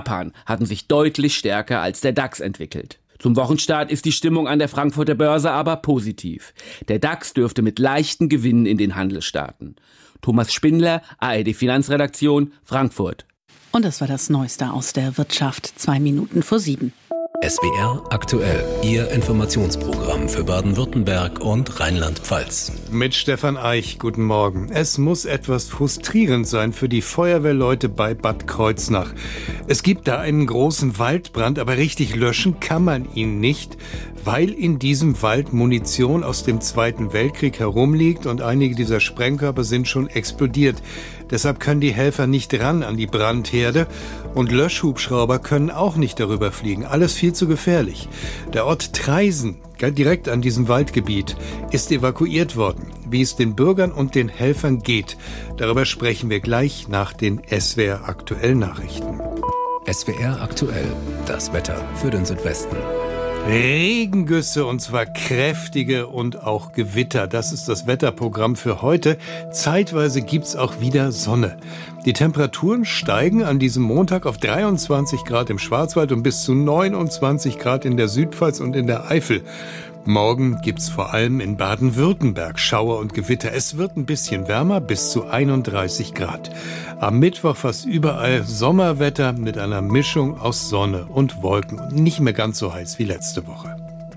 Japan hatten sich deutlich stärker als der DAX entwickelt. Zum Wochenstart ist die Stimmung an der Frankfurter Börse aber positiv. Der DAX dürfte mit leichten Gewinnen in den Handel starten. Thomas Spindler, ARD Finanzredaktion, Frankfurt. Und das war das Neueste aus der Wirtschaft, 7:02. SWR aktuell, Ihr Informationsprogramm für Baden-Württemberg und Rheinland-Pfalz. Mit Stefan Eich, guten Morgen. Es muss etwas frustrierend sein für die Feuerwehrleute bei Bad Kreuznach. Es gibt da einen großen Waldbrand, aber richtig löschen kann man ihn nicht, weil in diesem Wald Munition aus dem Zweiten Weltkrieg herumliegt und einige dieser Sprengkörper sind schon explodiert. Deshalb können die Helfer nicht ran an die Brandherde und Löschhubschrauber können auch nicht darüber fliegen. Alles viel zu gefährlich. Der Ort Traisen, direkt an diesem Waldgebiet, ist evakuiert worden. Wie es den Bürgern und den Helfern geht, darüber sprechen wir gleich nach den SWR aktuell Nachrichten. SWR aktuell, das Wetter für den Südwesten. Regengüsse und zwar kräftige und auch Gewitter. Das ist das Wetterprogramm für heute. Zeitweise gibt's auch wieder Sonne. Die Temperaturen steigen an diesem Montag auf 23 Grad im Schwarzwald und bis zu 29 Grad in der Südpfalz und in der Eifel. Morgen gibt's vor allem in Baden-Württemberg Schauer und Gewitter. Es wird ein bisschen wärmer, bis zu 31 Grad. Am Mittwoch fast überall Sommerwetter mit einer Mischung aus Sonne und Wolken. Und nicht mehr ganz so heiß wie letzte Woche.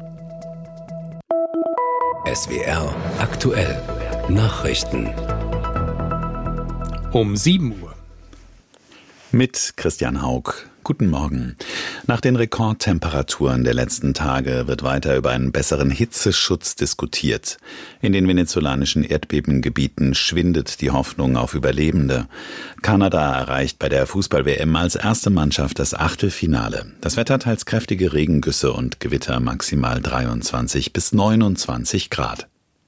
SWR aktuell, Nachrichten. Um 7 Uhr. Mit Christian Haug. Guten Morgen. Nach den Rekordtemperaturen der letzten Tage wird weiter über einen besseren Hitzeschutz diskutiert. In den venezolanischen Erdbebengebieten schwindet die Hoffnung auf Überlebende. Kanada erreicht bei der Fußball-WM als erste Mannschaft das Achtelfinale. Das Wetter teils kräftige Regengüsse und Gewitter, maximal 23 bis 29 Grad.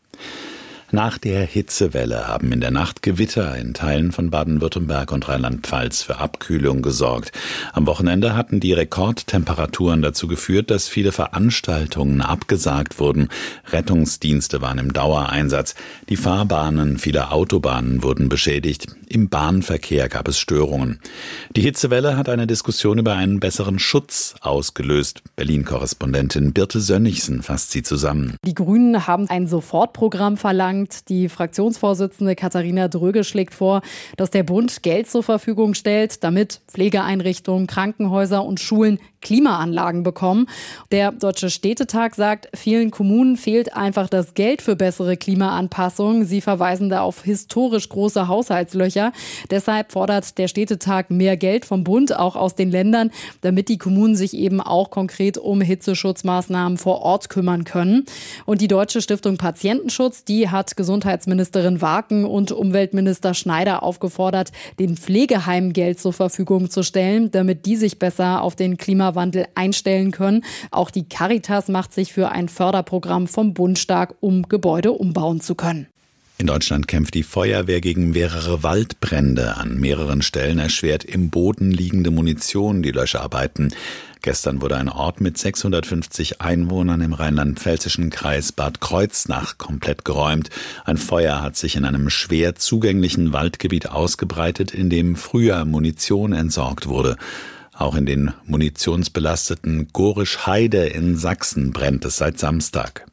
Nach der Hitzewelle haben in der Nacht Gewitter in Teilen von Baden-Württemberg und Rheinland-Pfalz für Abkühlung gesorgt. Am Wochenende hatten die Rekordtemperaturen dazu geführt, dass viele Veranstaltungen abgesagt wurden. Rettungsdienste waren im Dauereinsatz. Die Fahrbahnen vieler Autobahnen wurden beschädigt. Im Bahnverkehr gab es Störungen. Die Hitzewelle hat eine Diskussion über einen besseren Schutz ausgelöst. Berlin-Korrespondentin Birte Sönnigsen fasst sie zusammen. Die Grünen haben ein Sofortprogramm verlangt. Die Fraktionsvorsitzende Katharina Dröge schlägt vor, dass der Bund Geld zur Verfügung stellt, damit Pflegeeinrichtungen, Krankenhäuser und Schulen Klimaanlagen bekommen. Der Deutsche Städtetag sagt, vielen Kommunen fehlt einfach das Geld für bessere Klimaanpassungen. Sie verweisen da auf historisch große Haushaltslöcher. Deshalb fordert der Städtetag mehr Geld vom Bund, auch aus den Ländern, damit die Kommunen sich eben auch konkret um Hitzeschutzmaßnahmen vor Ort kümmern können. Und die Deutsche Stiftung Patientenschutz, die hat Gesundheitsministerin Waken und Umweltminister Schneider aufgefordert, den Pflegeheimen Geld zur Verfügung zu stellen, damit die sich besser auf den Klimawandel einstellen können. Auch die Caritas macht sich für ein Förderprogramm vom Bund stark, um Gebäude umbauen zu können. In Deutschland kämpft die Feuerwehr gegen mehrere Waldbrände. An mehreren Stellen erschwert im Boden liegende Munition die Löscharbeiten. Gestern wurde ein Ort mit 650 Einwohnern im rheinland-pfälzischen Kreis Bad Kreuznach komplett geräumt. Ein Feuer hat sich in einem schwer zugänglichen Waldgebiet ausgebreitet, in dem früher Munition entsorgt wurde. Auch in den munitionsbelasteten Gorisch-Heide in Sachsen brennt es seit Samstag.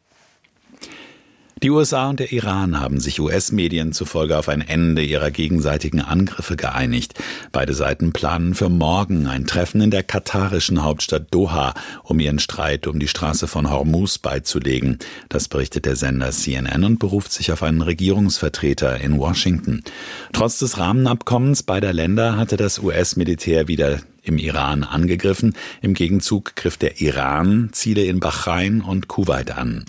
Die USA und der Iran haben sich US-Medien zufolge auf ein Ende ihrer gegenseitigen Angriffe geeinigt. Beide Seiten planen für morgen ein Treffen in der katarischen Hauptstadt Doha, um ihren Streit um die Straße von Hormuz beizulegen. Das berichtet der Sender CNN und beruft sich auf einen Regierungsvertreter in Washington. Trotz des Rahmenabkommens beider Länder hatte das US-Militär wieder im Iran angegriffen. Im Gegenzug griff der Iran Ziele in Bahrain und Kuwait an.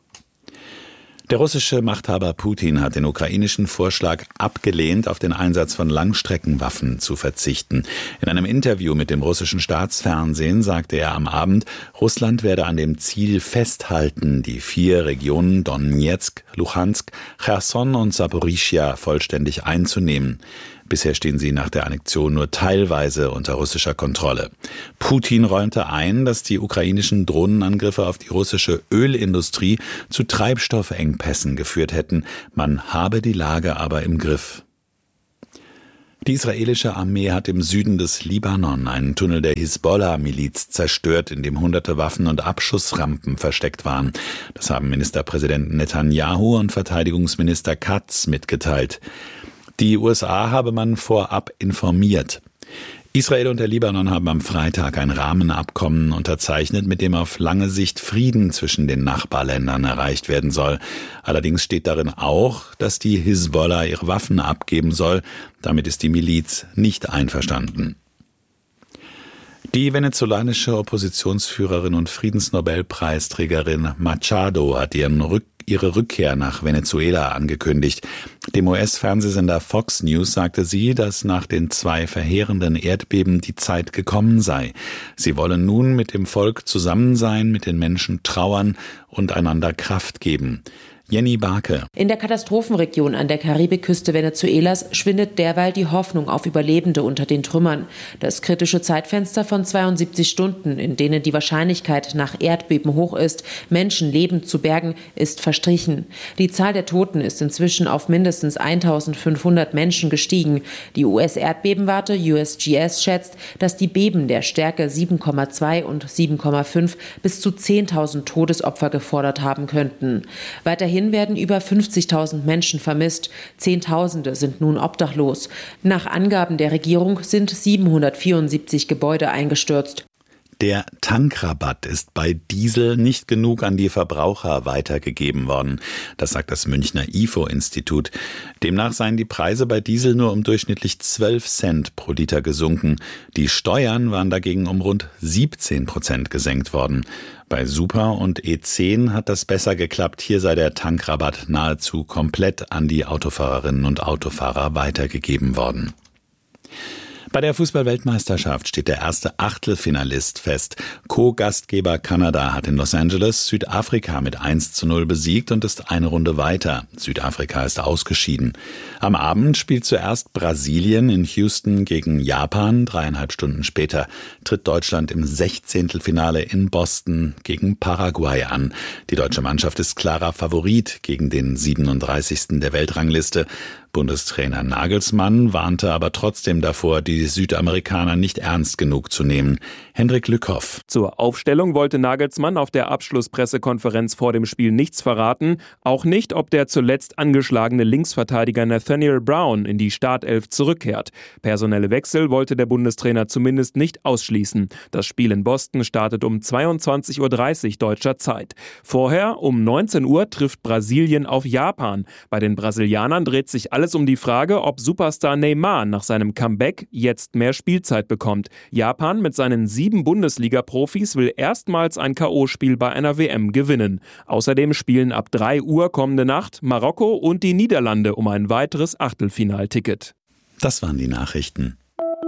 Der russische Machthaber Putin hat den ukrainischen Vorschlag abgelehnt, auf den Einsatz von Langstreckenwaffen zu verzichten. In einem Interview mit dem russischen Staatsfernsehen sagte er am Abend, Russland werde an dem Ziel festhalten, die 4 Regionen Donezk, Luhansk, Cherson und Saporischschja vollständig einzunehmen. Bisher stehen sie nach der Annexion nur teilweise unter russischer Kontrolle. Putin räumte ein, dass die ukrainischen Drohnenangriffe auf die russische Ölindustrie zu Treibstoffengpässen geführt hätten. Man habe die Lage aber im Griff. Die israelische Armee hat im Süden des Libanon einen Tunnel der Hisbollah-Miliz zerstört, in dem hunderte Waffen und Abschussrampen versteckt waren. Das haben Ministerpräsident Netanyahu und Verteidigungsminister Katz mitgeteilt. Die USA habe man vorab informiert. Israel und der Libanon haben am Freitag ein Rahmenabkommen unterzeichnet, mit dem auf lange Sicht Frieden zwischen den Nachbarländern erreicht werden soll. Allerdings steht darin auch, dass die Hisbollah ihre Waffen abgeben soll. Damit ist die Miliz nicht einverstanden. Die venezolanische Oppositionsführerin und Friedensnobelpreisträgerin Machado hat ihre Rückkehr nach Venezuela angekündigt. Dem US-Fernsehsender Fox News sagte sie, dass nach den 2 verheerenden Erdbeben die Zeit gekommen sei. Sie wolle nun mit dem Volk zusammen sein, mit den Menschen trauern und einander Kraft geben. Jenny Barke. In der Katastrophenregion an der Karibikküste Venezuelas schwindet derweil die Hoffnung auf Überlebende unter den Trümmern. Das kritische Zeitfenster von 72 Stunden, in denen die Wahrscheinlichkeit nach Erdbeben hoch ist, Menschen lebend zu bergen, ist verstrichen. Die Zahl der Toten ist inzwischen auf mindestens 1500 Menschen gestiegen. Die US-Erdbebenwarte USGS schätzt, dass die Beben der Stärke 7,2 und 7,5 bis zu 10.000 Todesopfer gefordert haben könnten. Weiterhin werden über 50.000 Menschen vermisst. Zehntausende sind nun obdachlos. Nach Angaben der Regierung sind 774 Gebäude eingestürzt. Der Tankrabatt ist bei Diesel nicht genug an die Verbraucher weitergegeben worden. Das sagt das Münchner IFO-Institut. Demnach seien die Preise bei Diesel nur um durchschnittlich 12 Cent pro Liter gesunken. Die Steuern waren dagegen um rund 17% gesenkt worden. Bei Super und E10 hat das besser geklappt. Hier sei der Tankrabatt nahezu komplett an die Autofahrerinnen und Autofahrer weitergegeben worden. Bei der Fußball-Weltmeisterschaft steht der erste Achtelfinalist fest. Co-Gastgeber Kanada hat in Los Angeles Südafrika mit 1:0 besiegt und ist eine Runde weiter. Südafrika ist ausgeschieden. Am Abend spielt zuerst Brasilien in Houston gegen Japan. 3,5 Stunden später tritt Deutschland im 16. in Boston gegen Paraguay an. Die deutsche Mannschaft ist klarer Favorit gegen den 37. der Weltrangliste. Bundestrainer Nagelsmann warnte aber trotzdem davor, die Südamerikaner nicht ernst genug zu nehmen. Hendrik Lückhoff. Zur Aufstellung wollte Nagelsmann auf der Abschlusspressekonferenz vor dem Spiel nichts verraten. Auch nicht, ob der zuletzt angeschlagene Linksverteidiger Nathaniel Brown in die Startelf zurückkehrt. Personelle Wechsel wollte der Bundestrainer zumindest nicht ausschließen. Das Spiel in Boston startet um 22:30 Uhr deutscher Zeit. Vorher um 19 Uhr trifft Brasilien auf Japan. Bei den Brasilianern dreht sich alles um die Frage, ob Superstar Neymar nach seinem Comeback jetzt mehr Spielzeit bekommt. Japan mit seinen 7 Bundesliga-Profis will erstmals ein K.O.-Spiel bei einer WM gewinnen. Außerdem spielen ab 3 Uhr kommende Nacht Marokko und die Niederlande um ein weiteres Achtelfinalticket. Das waren die Nachrichten.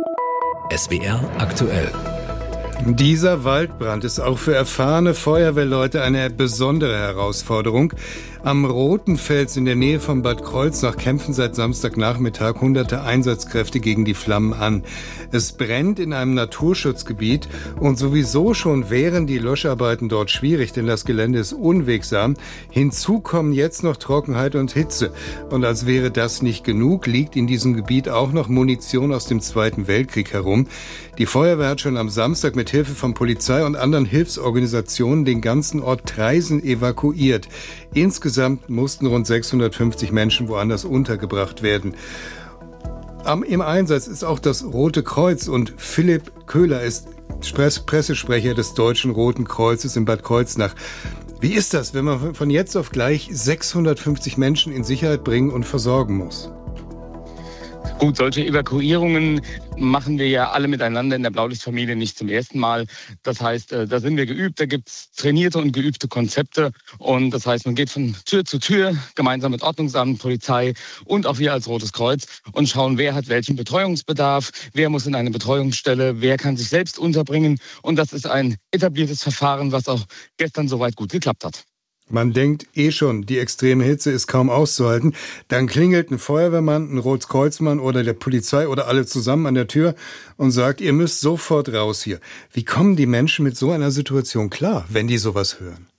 SWR aktuell. Dieser Waldbrand ist auch für erfahrene Feuerwehrleute eine besondere Herausforderung. Am Roten Fels in der Nähe von Bad Kreuznach kämpfen seit Samstagnachmittag hunderte Einsatzkräfte gegen die Flammen an. Es brennt in einem Naturschutzgebiet und sowieso schon wären die Löscharbeiten dort schwierig, denn das Gelände ist unwegsam. Hinzu kommen jetzt noch Trockenheit und Hitze. Und als wäre das nicht genug, liegt in diesem Gebiet auch noch Munition aus dem Zweiten Weltkrieg herum. Die Feuerwehr hat schon am Samstag mit Hilfe von Polizei und anderen Hilfsorganisationen den ganzen Ort Traisen evakuiert. Insgesamt mussten rund 650 Menschen woanders untergebracht werden. Im Einsatz ist auch das Rote Kreuz und Philipp Köhler ist Pressesprecher des Deutschen Roten Kreuzes in Bad Kreuznach. Wie ist das, wenn man von jetzt auf gleich 650 Menschen in Sicherheit bringen und versorgen muss? Gut, solche Evakuierungen machen wir ja alle miteinander in der Blaulichtfamilie nicht zum ersten Mal. Das heißt, da sind wir geübt, da gibt's trainierte und geübte Konzepte. Und das heißt, man geht von Tür zu Tür, gemeinsam mit Ordnungsamt, Polizei und auch wir als Rotes Kreuz und schauen, wer hat welchen Betreuungsbedarf, wer muss in eine Betreuungsstelle, wer kann sich selbst unterbringen. Und das ist ein etabliertes Verfahren, was auch gestern soweit gut geklappt hat. Man denkt schon, die extreme Hitze ist kaum auszuhalten. Dann klingelt ein Feuerwehrmann, ein Rotkreuzmann oder der Polizei oder alle zusammen an der Tür und sagt, ihr müsst sofort raus hier. Wie kommen die Menschen mit so einer Situation klar, wenn die sowas hören?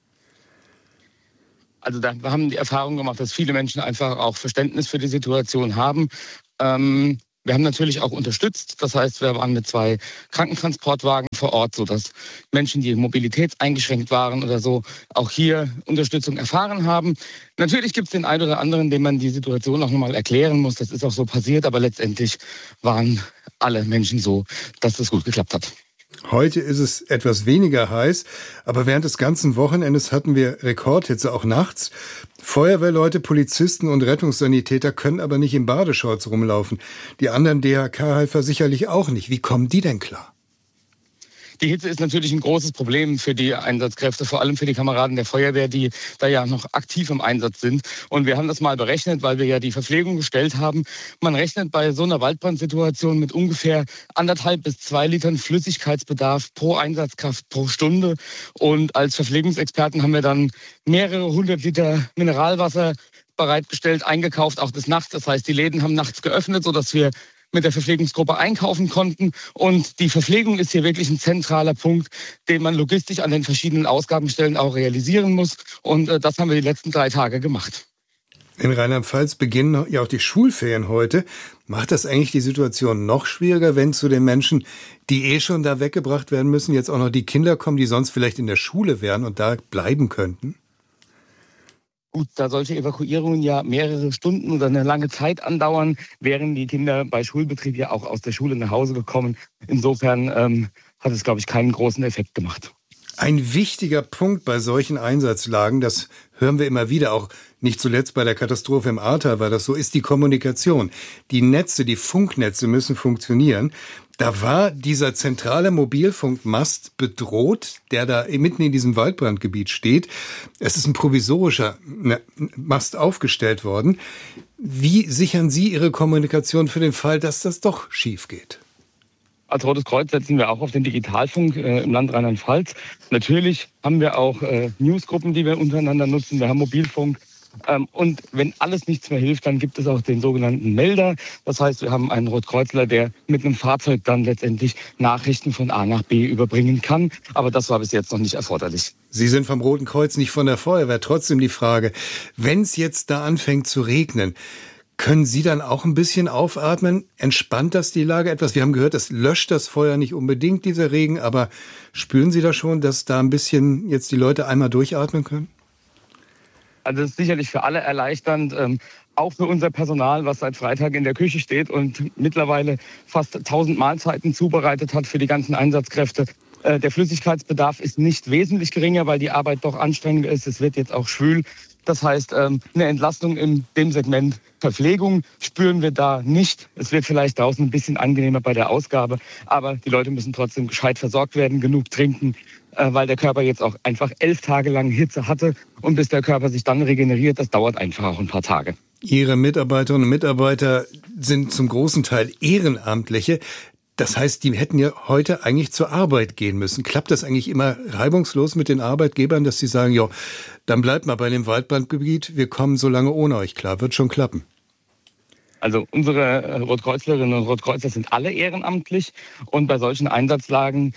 Also da haben die Erfahrung gemacht, dass viele Menschen einfach auch Verständnis für die Situation haben. Wir haben natürlich auch unterstützt. Das heißt, wir waren mit 2 Krankentransportwagen vor Ort, sodass Menschen, die mobilitätseingeschränkt waren oder so, auch hier Unterstützung erfahren haben. Natürlich gibt es den einen oder anderen, dem man die Situation auch nochmal erklären muss. Das ist auch so passiert, aber letztendlich waren alle Menschen so, dass das gut geklappt hat. Heute ist es etwas weniger heiß, aber während des ganzen Wochenendes hatten wir Rekordhitze, auch nachts. Feuerwehrleute, Polizisten und Rettungssanitäter können aber nicht in Badeshorts rumlaufen. Die anderen DRK-Helfer sicherlich auch nicht. Wie kommen die denn klar? Die Hitze ist natürlich ein großes Problem für die Einsatzkräfte, vor allem für die Kameraden der Feuerwehr, die da ja noch aktiv im Einsatz sind. Und wir haben das mal berechnet, weil wir ja die Verpflegung gestellt haben. Man rechnet bei so einer Waldbrandsituation mit ungefähr 1,5 bis 2 Litern Flüssigkeitsbedarf pro Einsatzkraft pro Stunde. Und als Verpflegungsexperten haben wir dann mehrere 100 Liter Mineralwasser bereitgestellt, eingekauft, auch des Nachts. Das heißt, die Läden haben nachts geöffnet, sodass wir mit der Verpflegungsgruppe einkaufen konnten. Und die Verpflegung ist hier wirklich ein zentraler Punkt, den man logistisch an den verschiedenen Ausgabenstellen auch realisieren muss. Und das haben wir die letzten 3 Tage gemacht. In Rheinland-Pfalz beginnen ja auch die Schulferien heute. Macht das eigentlich die Situation noch schwieriger, wenn zu den Menschen, die schon da weggebracht werden müssen, jetzt auch noch die Kinder kommen, die sonst vielleicht in der Schule wären und da bleiben könnten? Gut, da solche Evakuierungen ja mehrere Stunden oder eine lange Zeit andauern, wären die Kinder bei Schulbetrieb ja auch aus der Schule nach Hause gekommen. Insofern hat es, glaube ich, keinen großen Effekt gemacht. Ein wichtiger Punkt bei solchen Einsatzlagen, das hören wir immer wieder, auch nicht zuletzt bei der Katastrophe im Ahrtal war das so, ist die Kommunikation. Die Netze, die Funknetze müssen funktionieren. Da war dieser zentrale Mobilfunkmast bedroht, der da mitten in diesem Waldbrandgebiet steht. Es ist ein provisorischer Mast aufgestellt worden. Wie sichern Sie Ihre Kommunikation für den Fall, dass das doch schief geht? Als Rotes Kreuz setzen wir auch auf den Digitalfunk im Land Rheinland-Pfalz. Natürlich haben wir auch Newsgruppen, die wir untereinander nutzen. Wir haben Mobilfunk. Und wenn alles nichts mehr hilft, dann gibt es auch den sogenannten Melder. Das heißt, wir haben einen Rotkreuzler, der mit einem Fahrzeug dann letztendlich Nachrichten von A nach B überbringen kann. Aber das war bis jetzt noch nicht erforderlich. Sie sind vom Roten Kreuz, nicht von der Feuerwehr. Trotzdem die Frage, wenn es jetzt da anfängt zu regnen, können Sie dann auch ein bisschen aufatmen? Entspannt das die Lage etwas? Wir haben gehört, es löscht das Feuer nicht unbedingt, dieser Regen. Aber spüren Sie da schon, dass da ein bisschen jetzt die Leute einmal durchatmen können? Also das ist sicherlich für alle erleichternd, auch für unser Personal, was seit Freitag in der Küche steht und mittlerweile fast 1000 Mahlzeiten zubereitet hat für die ganzen Einsatzkräfte. Der Flüssigkeitsbedarf ist nicht wesentlich geringer, weil die Arbeit doch anstrengender ist. Es wird jetzt auch schwül. Das heißt, eine Entlastung in dem Segment Verpflegung spüren wir da nicht. Es wird vielleicht draußen ein bisschen angenehmer bei der Ausgabe, aber die Leute müssen trotzdem gescheit versorgt werden, genug trinken, weil der Körper jetzt auch einfach 11 Tage lang Hitze hatte. Und bis der Körper sich dann regeneriert, das dauert einfach auch ein paar Tage. Ihre Mitarbeiterinnen und Mitarbeiter sind zum großen Teil Ehrenamtliche. Das heißt, die hätten ja heute eigentlich zur Arbeit gehen müssen. Klappt das eigentlich immer reibungslos mit den Arbeitgebern, dass sie sagen, ja, dann bleibt mal bei dem Waldbrandgebiet, wir kommen so lange ohne euch klar, wird schon klappen? Also unsere Rotkreuzlerinnen und Rotkreuzler sind alle ehrenamtlich und bei solchen Einsatzlagen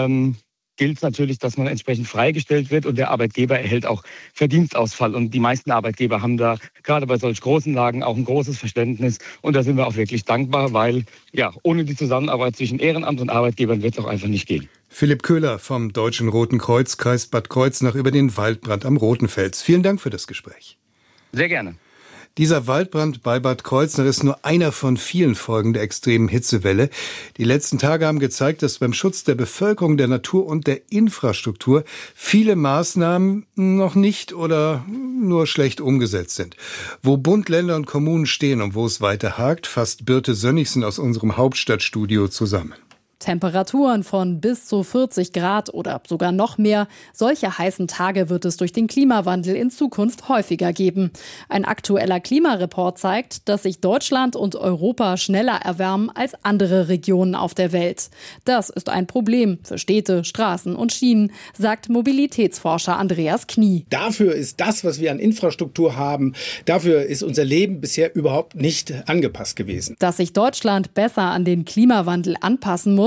gilt es natürlich, dass man entsprechend freigestellt wird und der Arbeitgeber erhält auch Verdienstausfall. Und die meisten Arbeitgeber haben da gerade bei solch großen Lagen auch ein großes Verständnis. Und da sind wir auch wirklich dankbar, weil ja ohne die Zusammenarbeit zwischen Ehrenamt und Arbeitgebern wird es auch einfach nicht gehen. Philipp Köhler vom Deutschen Roten Kreuz, Kreis Bad Kreuznach über den Waldbrand am Rotenfels. Vielen Dank für das Gespräch. Sehr gerne. Dieser Waldbrand bei Bad Kreuznach ist nur einer von vielen Folgen der extremen Hitzewelle. Die letzten Tage haben gezeigt, dass beim Schutz der Bevölkerung, der Natur und der Infrastruktur viele Maßnahmen noch nicht oder nur schlecht umgesetzt sind. Wo Bund, Länder und Kommunen stehen und wo es weiter hakt, fasst Birte Sönnigsen aus unserem Hauptstadtstudio zusammen. Temperaturen von bis zu 40 Grad oder sogar noch mehr. Solche heißen Tage wird es durch den Klimawandel in Zukunft häufiger geben. Ein aktueller Klimareport zeigt, dass sich Deutschland und Europa schneller erwärmen als andere Regionen auf der Welt. Das ist ein Problem für Städte, Straßen und Schienen, sagt Mobilitätsforscher Andreas Knie. Dafür ist das, was wir an Infrastruktur haben, dafür ist unser Leben bisher überhaupt nicht angepasst gewesen. Dass sich Deutschland besser an den Klimawandel anpassen muss,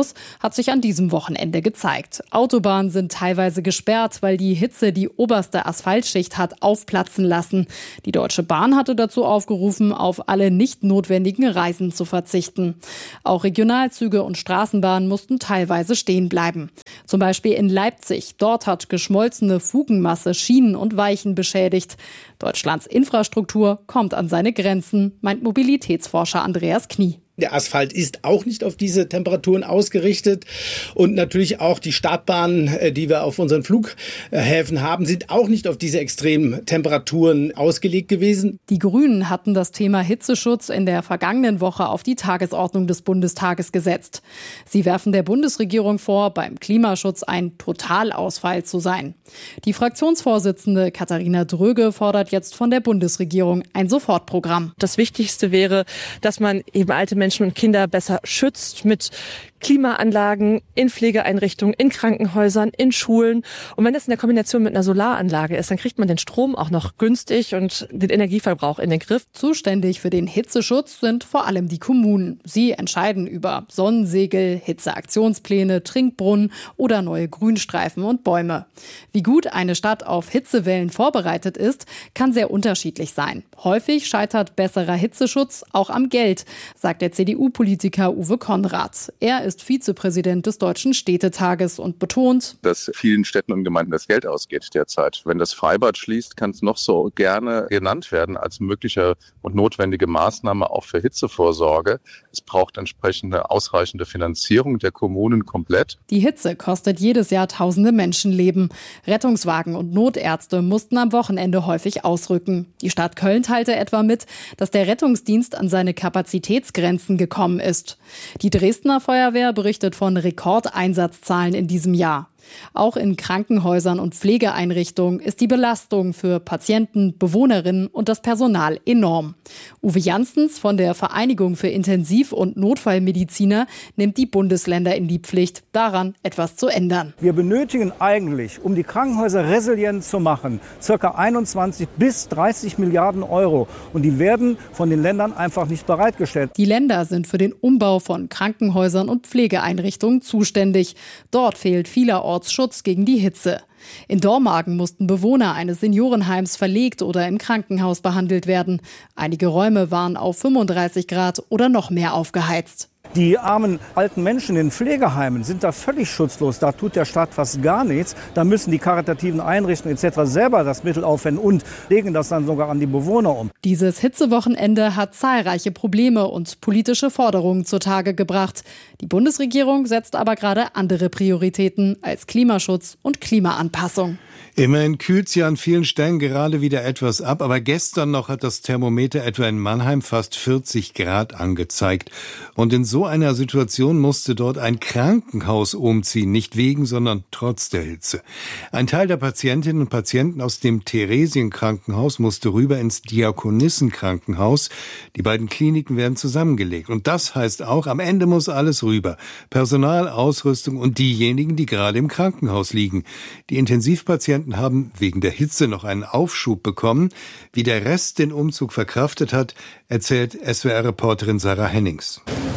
muss, hat sich an diesem Wochenende gezeigt. Autobahnen sind teilweise gesperrt, weil die Hitze die oberste Asphaltschicht hat aufplatzen lassen. Die Deutsche Bahn hatte dazu aufgerufen, auf alle nicht notwendigen Reisen zu verzichten. Auch Regionalzüge und Straßenbahnen mussten teilweise stehen bleiben. Zum Beispiel in Leipzig. Dort hat geschmolzene Fugenmasse Schienen und Weichen beschädigt. Deutschlands Infrastruktur kommt an seine Grenzen, meint Mobilitätsforscher Andreas Knie. Der Asphalt ist auch nicht auf diese Temperaturen ausgerichtet und natürlich auch die Startbahnen, die wir auf unseren Flughäfen haben, sind auch nicht auf diese extremen Temperaturen ausgelegt gewesen. Die Grünen hatten das Thema Hitzeschutz in der vergangenen Woche auf die Tagesordnung des Bundestages gesetzt. Sie werfen der Bundesregierung vor, beim Klimaschutz ein Totalausfall zu sein. Die Fraktionsvorsitzende Katharina Dröge fordert jetzt von der Bundesregierung ein Sofortprogramm. Das Wichtigste wäre, dass man eben alte Menschen und Kinder besser schützt mit Klimaanlagen in Pflegeeinrichtungen, in Krankenhäusern, in Schulen. Und wenn das in der Kombination mit einer Solaranlage ist, dann kriegt man den Strom auch noch günstig und den Energieverbrauch in den Griff. Zuständig für den Hitzeschutz sind vor allem die Kommunen. Sie entscheiden über Sonnensegel, Hitzeaktionspläne, Trinkbrunnen oder neue Grünstreifen und Bäume. Wie gut eine Stadt auf Hitzewellen vorbereitet ist, kann sehr unterschiedlich sein. Häufig scheitert besserer Hitzeschutz auch am Geld, sagt der CDU-Politiker Uwe Konrad. Er ist Vizepräsident des Deutschen Städtetages und betont, dass vielen Städten und Gemeinden das Geld ausgeht derzeit. Wenn das Freibad schließt, kann es noch so gerne genannt werden als mögliche und notwendige Maßnahme auch für Hitzevorsorge. Es braucht entsprechende ausreichende Finanzierung der Kommunen komplett. Die Hitze kostet jedes Jahr tausende Menschenleben. Rettungswagen und Notärzte mussten am Wochenende häufig ausrücken. Die Stadt Köln teilte etwa mit, dass der Rettungsdienst an seine Kapazitätsgrenzen gekommen ist. Die Dresdner Feuerwehr berichtet von Rekordeinsatzzahlen in diesem Jahr. Auch in Krankenhäusern und Pflegeeinrichtungen ist die Belastung für Patienten, Bewohnerinnen und das Personal enorm. Uwe Janssens von der Vereinigung für Intensiv- und Notfallmediziner nimmt die Bundesländer in die Pflicht, daran etwas zu ändern. Wir benötigen eigentlich, um die Krankenhäuser resilient zu machen, ca. 21 bis 30 Milliarden Euro. Und die werden von den Ländern einfach nicht bereitgestellt. Die Länder sind für den Umbau von Krankenhäusern und Pflegeeinrichtungen zuständig. Dort fehlt vielerorts Schutz gegen die Hitze. In Dormagen mussten Bewohner eines Seniorenheims verlegt oder im Krankenhaus behandelt werden. Einige Räume waren auf 35 Grad oder noch mehr aufgeheizt. Die armen alten Menschen in Pflegeheimen sind da völlig schutzlos. Da tut der Staat fast gar nichts. Da müssen die karitativen Einrichtungen etc. selber das Mittel aufwenden und legen das dann sogar an die Bewohner um. Dieses Hitzewochenende hat zahlreiche Probleme und politische Forderungen zutage gebracht. Die Bundesregierung setzt aber gerade andere Prioritäten als Klimaschutz und Klimaanpassung. Immerhin kühlt sie an vielen Stellen gerade wieder etwas ab, aber gestern noch hat das Thermometer etwa in Mannheim fast 40 Grad angezeigt. Und in so einer Situation musste dort ein Krankenhaus umziehen, nicht wegen, sondern trotz der Hitze. Ein Teil der Patientinnen und Patienten aus dem Theresienkrankenhaus musste rüber ins Diakonissenkrankenhaus. Die beiden Kliniken werden zusammengelegt. Und das heißt auch, am Ende muss alles rüber. Personal, Ausrüstung und diejenigen, die gerade im Krankenhaus liegen. Die Intensivpatienten haben wegen der Hitze noch einen Aufschub bekommen. Wie der Rest den Umzug verkraftet hat, erzählt SWR-Reporterin Sarah Hennings.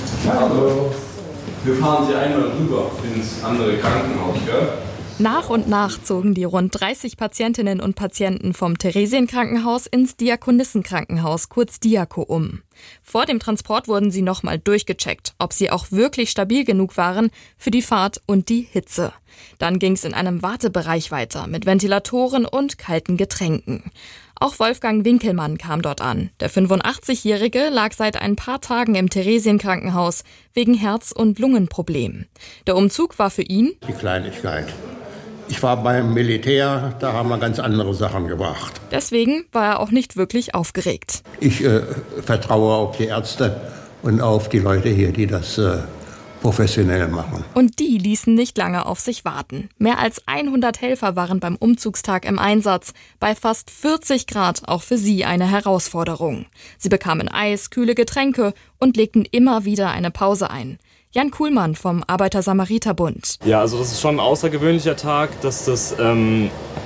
Hallo, wir fahren Sie einmal rüber ins andere Krankenhaus, gell? Nach und nach zogen die rund 30 Patientinnen und Patienten vom Theresienkrankenhaus ins Diakonissenkrankenhaus, kurz Diako, um. Vor dem Transport wurden sie nochmal durchgecheckt, ob sie auch wirklich stabil genug waren für die Fahrt und die Hitze. Dann ging es in einem Wartebereich weiter mit Ventilatoren und kalten Getränken. Auch Wolfgang Winkelmann kam dort an. Der 85-Jährige lag seit ein paar Tagen im Theresienkrankenhaus wegen Herz- und Lungenproblemen. Der Umzug war für ihn die Kleinigkeit. Ich war beim Militär, da haben wir ganz andere Sachen gebracht. Deswegen war er auch nicht wirklich aufgeregt. Ich vertraue auf die Ärzte und auf die Leute hier, die das professionell machen. Und die ließen nicht lange auf sich warten. Mehr als 100 Helfer waren beim Umzugstag im Einsatz. Bei fast 40 Grad auch für sie eine Herausforderung. Sie bekamen Eis, kühle Getränke und legten immer wieder eine Pause ein. Jan Kuhlmann vom Arbeiter-Samariter-Bund. Ja, also das ist schon ein außergewöhnlicher Tag, dass das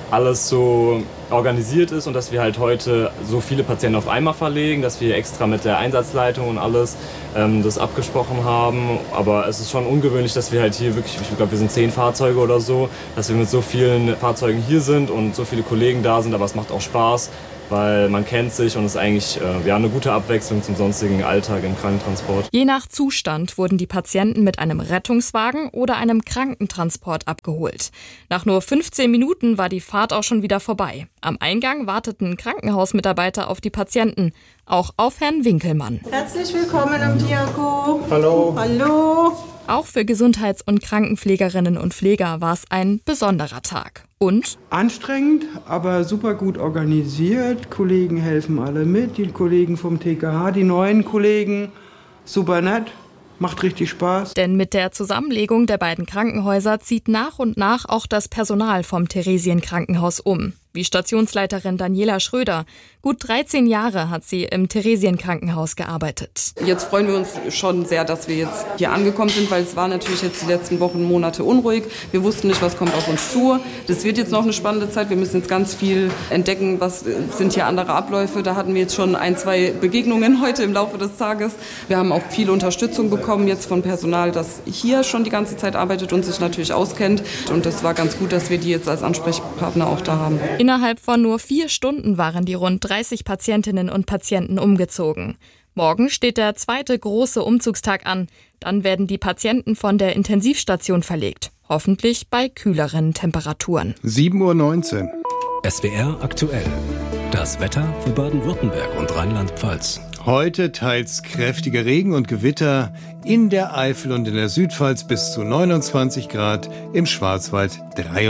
alles so organisiert ist und dass wir halt heute so viele Patienten auf einmal verlegen, dass wir extra mit der Einsatzleitung und alles das abgesprochen haben. Aber es ist schon ungewöhnlich, dass wir halt hier wirklich, ich glaube, wir sind 10 Fahrzeuge oder so, dass wir mit so vielen Fahrzeugen hier sind und so viele Kollegen da sind, aber es macht auch Spaß, weil man kennt sich und es ist eigentlich eine gute Abwechslung zum sonstigen Alltag im Krankentransport. Je nach Zustand wurden die Patienten mit einem Rettungswagen oder einem Krankentransport abgeholt. Nach nur 15 Minuten war die Fahrt auch schon wieder vorbei. Am Eingang warteten Krankenhausmitarbeiter auf die Patienten, auch auf Herrn Winkelmann. Herzlich willkommen am Diako. Hallo. Hallo. Auch für Gesundheits- und Krankenpflegerinnen und Pfleger war es ein besonderer Tag. Und? Anstrengend, aber super gut organisiert. Kollegen helfen alle mit, die Kollegen vom TKH, die neuen Kollegen, super nett. Macht richtig Spaß. Denn mit der Zusammenlegung der beiden Krankenhäuser zieht nach und nach auch das Personal vom Theresienkrankenhaus um. Wie Stationsleiterin Daniela Schröder. Gut 13 Jahre hat sie im Theresienkrankenhaus gearbeitet. Jetzt freuen wir uns schon sehr, dass wir jetzt hier angekommen sind, weil es war natürlich jetzt die letzten Wochen, Monate unruhig. Wir wussten nicht, was kommt auf uns zu. Das wird jetzt noch eine spannende Zeit. Wir müssen jetzt ganz viel entdecken, was sind hier andere Abläufe. Da hatten wir jetzt schon 1, 2 Begegnungen heute im Laufe des Tages. Wir haben auch viel Unterstützung bekommen jetzt von Personal, das hier schon die ganze Zeit arbeitet und sich natürlich auskennt. Und das war ganz gut, dass wir die jetzt als Ansprechpartner auch da haben. Innerhalb von nur 4 Stunden waren die rund 30 Patientinnen und Patienten umgezogen. Morgen steht der zweite große Umzugstag an. Dann werden die Patienten von der Intensivstation verlegt. Hoffentlich bei kühleren Temperaturen. 7:19 Uhr. SWR aktuell. Das Wetter für Baden-Württemberg und Rheinland-Pfalz. Heute teils kräftiger Regen und Gewitter, in der Eifel und in der Südpfalz bis zu 29 Grad, im Schwarzwald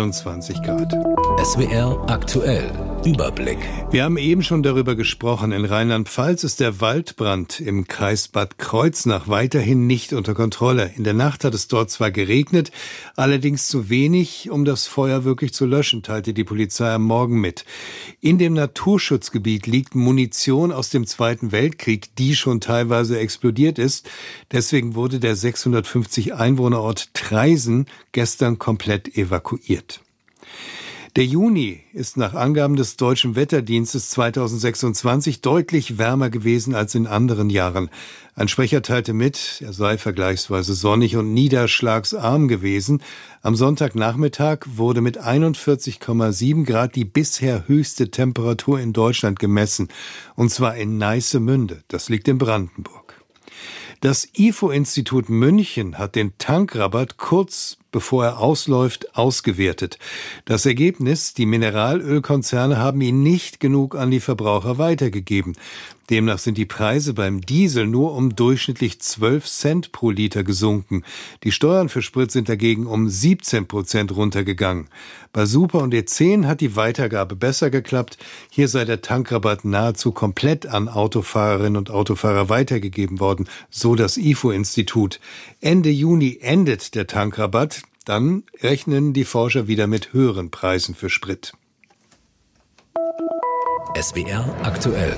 23 Grad. SWR aktuell. Überblick. Wir haben eben schon darüber gesprochen. In Rheinland-Pfalz ist der Waldbrand im Kreis Bad Kreuznach weiterhin nicht unter Kontrolle. In der Nacht hat es dort zwar geregnet, allerdings zu wenig, um das Feuer wirklich zu löschen, teilte die Polizei am Morgen mit. In dem Naturschutzgebiet liegt Munition aus dem Zweiten Weltkrieg, die schon teilweise explodiert ist. Deswegen wurde der 650 Einwohnerort Traisen gestern komplett evakuiert. Der Juni ist nach Angaben des Deutschen Wetterdienstes 2026 deutlich wärmer gewesen als in anderen Jahren. Ein Sprecher teilte mit, er sei vergleichsweise sonnig und niederschlagsarm gewesen. Am Sonntagnachmittag wurde mit 41,7 Grad die bisher höchste Temperatur in Deutschland gemessen, und zwar in Neissemünde, das liegt in Brandenburg. Das IFO-Institut München hat den Tankrabatt kurz bevor er ausläuft, ausgewertet. Das Ergebnis, die Mineralölkonzerne haben ihn nicht genug an die Verbraucher weitergegeben. Demnach sind die Preise beim Diesel nur um durchschnittlich 12 Cent pro Liter gesunken. Die Steuern für Sprit sind dagegen um 17% runtergegangen. Bei Super und E10 hat die Weitergabe besser geklappt. Hier sei der Tankrabatt nahezu komplett an Autofahrerinnen und Autofahrer weitergegeben worden, so das IFO-Institut. Ende Juni endet der Tankrabatt. Dann rechnen die Forscher wieder mit höheren Preisen für Sprit. SWR aktuell.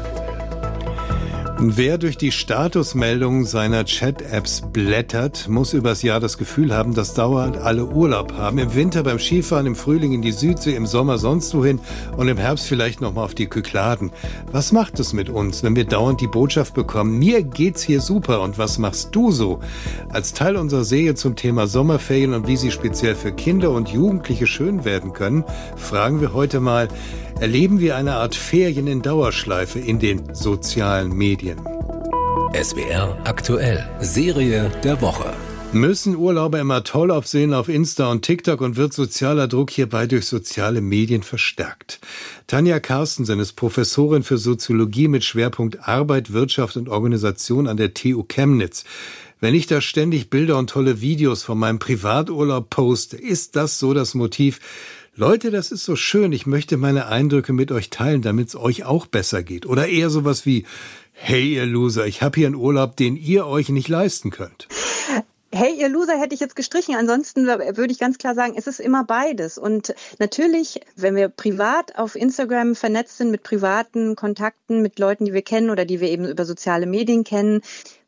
Wer durch die Statusmeldungen seiner Chat-Apps blättert, muss übers Jahr das Gefühl haben, dass dauernd alle Urlaub haben. Im Winter beim Skifahren, im Frühling in die Südsee, im Sommer sonst wohin und im Herbst vielleicht nochmal auf die Kykladen. Was macht es mit uns, wenn wir dauernd die Botschaft bekommen, mir geht's hier super und was machst du so? Als Teil unserer Serie zum Thema Sommerferien und wie sie speziell für Kinder und Jugendliche schön werden können, fragen wir heute mal, erleben wir eine Art Ferien in Dauerschleife in den sozialen Medien? SWR aktuell. Serie der Woche. Müssen Urlauber immer toll aussehen auf Insta und TikTok und wird sozialer Druck hierbei durch soziale Medien verstärkt? Tanja Carstensen ist Professorin für Soziologie mit Schwerpunkt Arbeit, Wirtschaft und Organisation an der TU Chemnitz. Wenn ich da ständig Bilder und tolle Videos von meinem Privaturlaub poste, ist das so das Motiv? Leute, das ist so schön, ich möchte meine Eindrücke mit euch teilen, damit es euch auch besser geht. Oder eher sowas wie, hey ihr Loser, ich habe hier einen Urlaub, den ihr euch nicht leisten könnt. Hey, ihr Loser hätte ich jetzt gestrichen. Ansonsten würde ich ganz klar sagen, es ist immer beides. Und natürlich, wenn wir privat auf Instagram vernetzt sind mit privaten Kontakten, mit Leuten, die wir kennen oder die wir eben über soziale Medien kennen,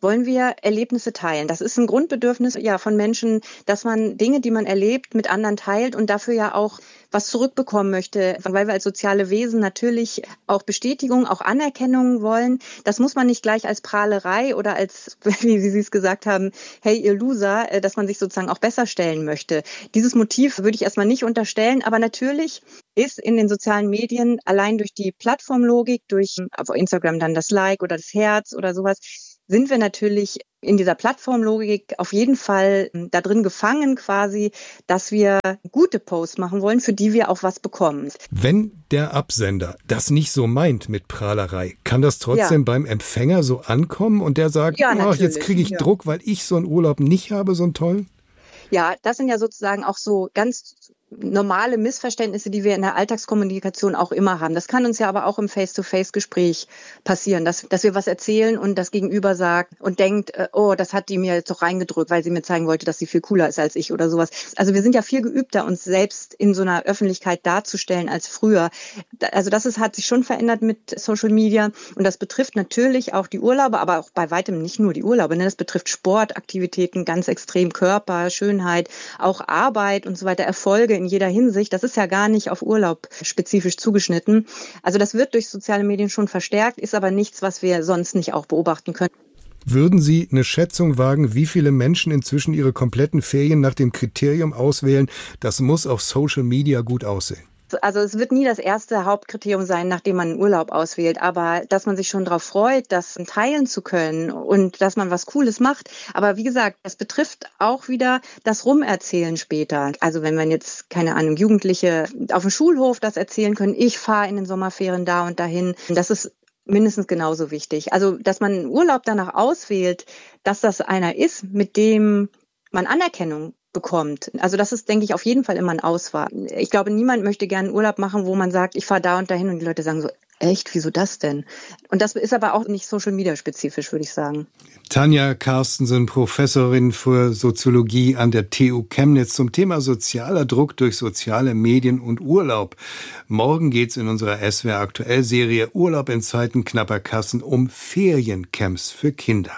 wollen wir Erlebnisse teilen. Das ist ein Grundbedürfnis von Menschen, dass man Dinge, die man erlebt, mit anderen teilt und dafür ja auch was zurückbekommen möchte, weil wir als soziale Wesen natürlich auch Bestätigung, auch Anerkennung wollen. Das muss man nicht gleich als Prahlerei oder als, wie Sie es gesagt haben, hey ihr Loser, dass man sich sozusagen auch besser stellen möchte. Dieses Motiv würde ich erstmal nicht unterstellen, aber natürlich ist in den sozialen Medien allein durch die Plattformlogik, durch auf Instagram dann das Like oder das Herz oder sowas, sind wir natürlich in dieser Plattformlogik auf jeden Fall da drin gefangen quasi, dass wir gute Posts machen wollen, für die wir auch was bekommen. Wenn der Absender das nicht so meint mit Prahlerei, kann das trotzdem beim Empfänger so ankommen und der sagt, jetzt kriege ich Druck, weil ich so einen Urlaub nicht habe, so einen tollen? Ja, das sind ja sozusagen auch so ganz normale Missverständnisse, die wir in der Alltagskommunikation auch immer haben. Das kann uns ja aber auch im Face-to-Face-Gespräch passieren, dass wir was erzählen und das Gegenüber sagt und denkt, das hat die mir jetzt doch reingedrückt, weil sie mir zeigen wollte, dass sie viel cooler ist als ich oder sowas. Also wir sind ja viel geübter, uns selbst in so einer Öffentlichkeit darzustellen als früher. Also hat sich schon verändert mit Social Media und das betrifft natürlich auch die Urlaube, aber auch bei weitem nicht nur die Urlaube. Das betrifft Sportaktivitäten, ganz extrem Körper, Schönheit, auch Arbeit und so weiter, Erfolge in jeder Hinsicht. Das ist ja gar nicht auf Urlaub spezifisch zugeschnitten. Also das wird durch soziale Medien schon verstärkt, ist aber nichts, was wir sonst nicht auch beobachten können. Würden Sie eine Schätzung wagen, wie viele Menschen inzwischen ihre kompletten Ferien nach dem Kriterium auswählen, das muss auf Social Media gut aussehen? Also es wird nie das erste Hauptkriterium sein, nachdem man einen Urlaub auswählt, aber dass man sich schon darauf freut, das teilen zu können und dass man was Cooles macht. Aber wie gesagt, das betrifft auch wieder das Rumerzählen später. Also wenn man jetzt, keine Ahnung, Jugendliche auf dem Schulhof das erzählen können, ich fahre in den Sommerferien da und dahin, das ist mindestens genauso wichtig. Also dass man einen Urlaub danach auswählt, dass das einer ist, mit dem man Anerkennung bekommt. Also das ist, denke ich, auf jeden Fall immer ein Auswahl. Ich glaube, niemand möchte gerne einen Urlaub machen, wo man sagt, ich fahre da und dahin und die Leute sagen so, echt, wieso das denn? Und das ist aber auch nicht Social-Media-spezifisch, würde ich sagen. Tanja Carstensen, Professorin für Soziologie an der TU Chemnitz zum Thema sozialer Druck durch soziale Medien und Urlaub. Morgen geht's in unserer SWR-Aktuell-Serie Urlaub in Zeiten knapper Kassen um Feriencamps für Kinder.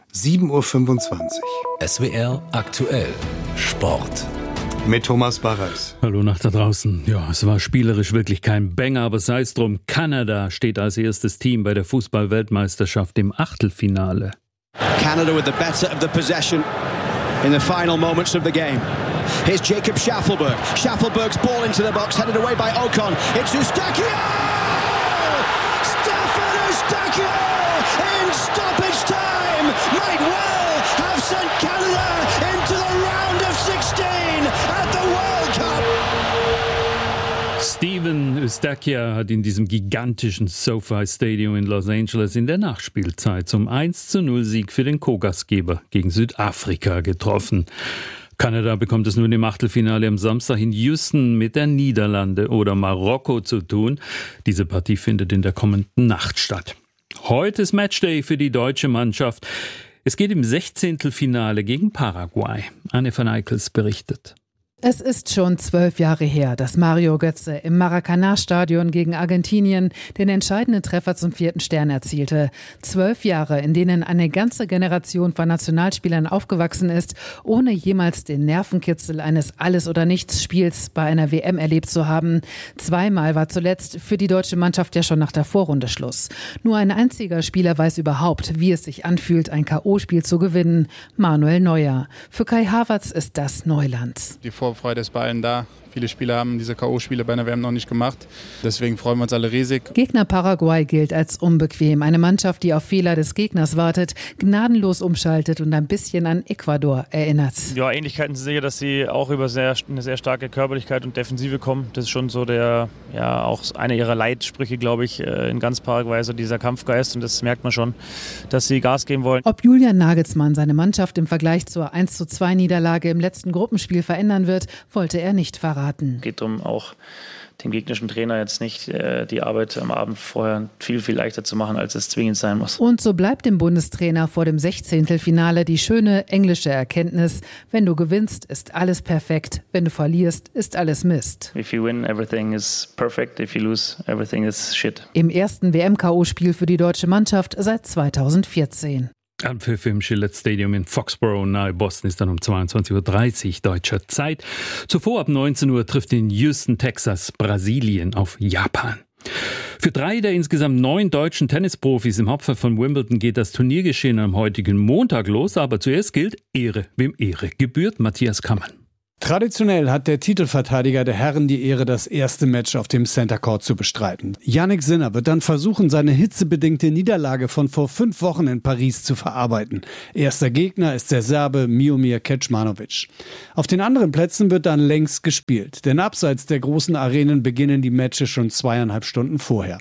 7.25 Uhr. SWR aktuell Sport. Mit Thomas Barreis. Hallo nach da draußen. Ja, es war spielerisch wirklich kein Banger, aber sei es drum. Kanada steht als erstes Team bei der Fußball-Weltmeisterschaft im Achtelfinale. Canada with the better of the possession in the final moments of the game. Here's Jacob Schaffelberg. Schaffelberg's ball into the box, headed away by Ocon. It's Eustáquio! Stefan Eustáquio in stoppage time might well have sent Canada into the round of 16 at the World Cup. Steven Eustáquio hat in diesem gigantischen SoFi Stadium in Los Angeles in der Nachspielzeit zum 1:0 Sieg für den Co-Gastgeber gegen Südafrika getroffen. Kanada bekommt es nun im Achtelfinale am Samstag in Houston mit der Niederlande oder Marokko zu tun. Diese Partie findet in der kommenden Nacht statt. Heute ist Matchday für die deutsche Mannschaft. Es geht im 16. Finale gegen Paraguay. Anne van Eickels berichtet. Es ist schon 12 Jahre her, dass Mario Götze im Maracanã-Stadion gegen Argentinien den entscheidenden Treffer zum 4. Stern erzielte. 12 Jahre, in denen eine ganze Generation von Nationalspielern aufgewachsen ist, ohne jemals den Nervenkitzel eines Alles-oder-Nichts-Spiels bei einer WM erlebt zu haben. Zweimal war zuletzt für die deutsche Mannschaft ja schon nach der Vorrunde Schluss. Nur ein einziger Spieler weiß überhaupt, wie es sich anfühlt, ein K.O.-Spiel zu gewinnen. Manuel Neuer. Für Kai Havertz ist das Neuland. Die Vorfreude ist bei allen da. Viele Spieler haben diese K.O.-Spiele bei einer WM noch nicht gemacht. Deswegen freuen wir uns alle riesig. Gegner Paraguay gilt als unbequem. Eine Mannschaft, die auf Fehler des Gegners wartet, gnadenlos umschaltet und ein bisschen an Ecuador erinnert. Ja, Ähnlichkeiten sind sicher, dass sie auch über eine sehr starke Körperlichkeit und Defensive kommen. Das ist schon so auch einer ihrer Leitsprüche, glaube ich, in ganz Paraguay, so dieser Kampfgeist. Und das merkt man schon, dass sie Gas geben wollen. Ob Julian Nagelsmann seine Mannschaft im Vergleich zur 1:2 Niederlage im letzten Gruppenspiel verändern wird, wollte er nicht verraten. Es geht darum, auch dem gegnerischen Trainer jetzt nicht die Arbeit am Abend vorher viel, viel leichter zu machen, als es zwingend sein muss. Und so bleibt dem Bundestrainer vor dem 16. Finale die schöne englische Erkenntnis: Wenn du gewinnst, ist alles perfekt. Wenn du verlierst, ist alles Mist. If you win, everything is perfect. If you lose, everything is shit. Im ersten WM-KO-Spiel für die deutsche Mannschaft seit 2014. Anpfiff im Gillette Stadium in Foxborough nahe Boston ist dann um 22:30 Uhr deutscher Zeit. Zuvor ab 19 Uhr trifft in Houston, Texas, Brasilien auf Japan. Für 3 der insgesamt 9 deutschen Tennisprofis im Hauptfeld von Wimbledon geht das Turniergeschehen am heutigen Montag los. Aber zuerst gilt Ehre, wem Ehre gebührt. Matthias Kammann. Traditionell hat der Titelverteidiger der Herren die Ehre, das erste Match auf dem Center Court zu bestreiten. Jannik Sinner wird dann versuchen, seine hitzebedingte Niederlage von vor 5 Wochen in Paris zu verarbeiten. Erster Gegner ist der Serbe Miomir Kecmanovic. Auf den anderen Plätzen wird dann längst gespielt, denn abseits der großen Arenen beginnen die Matches schon 2,5 Stunden vorher.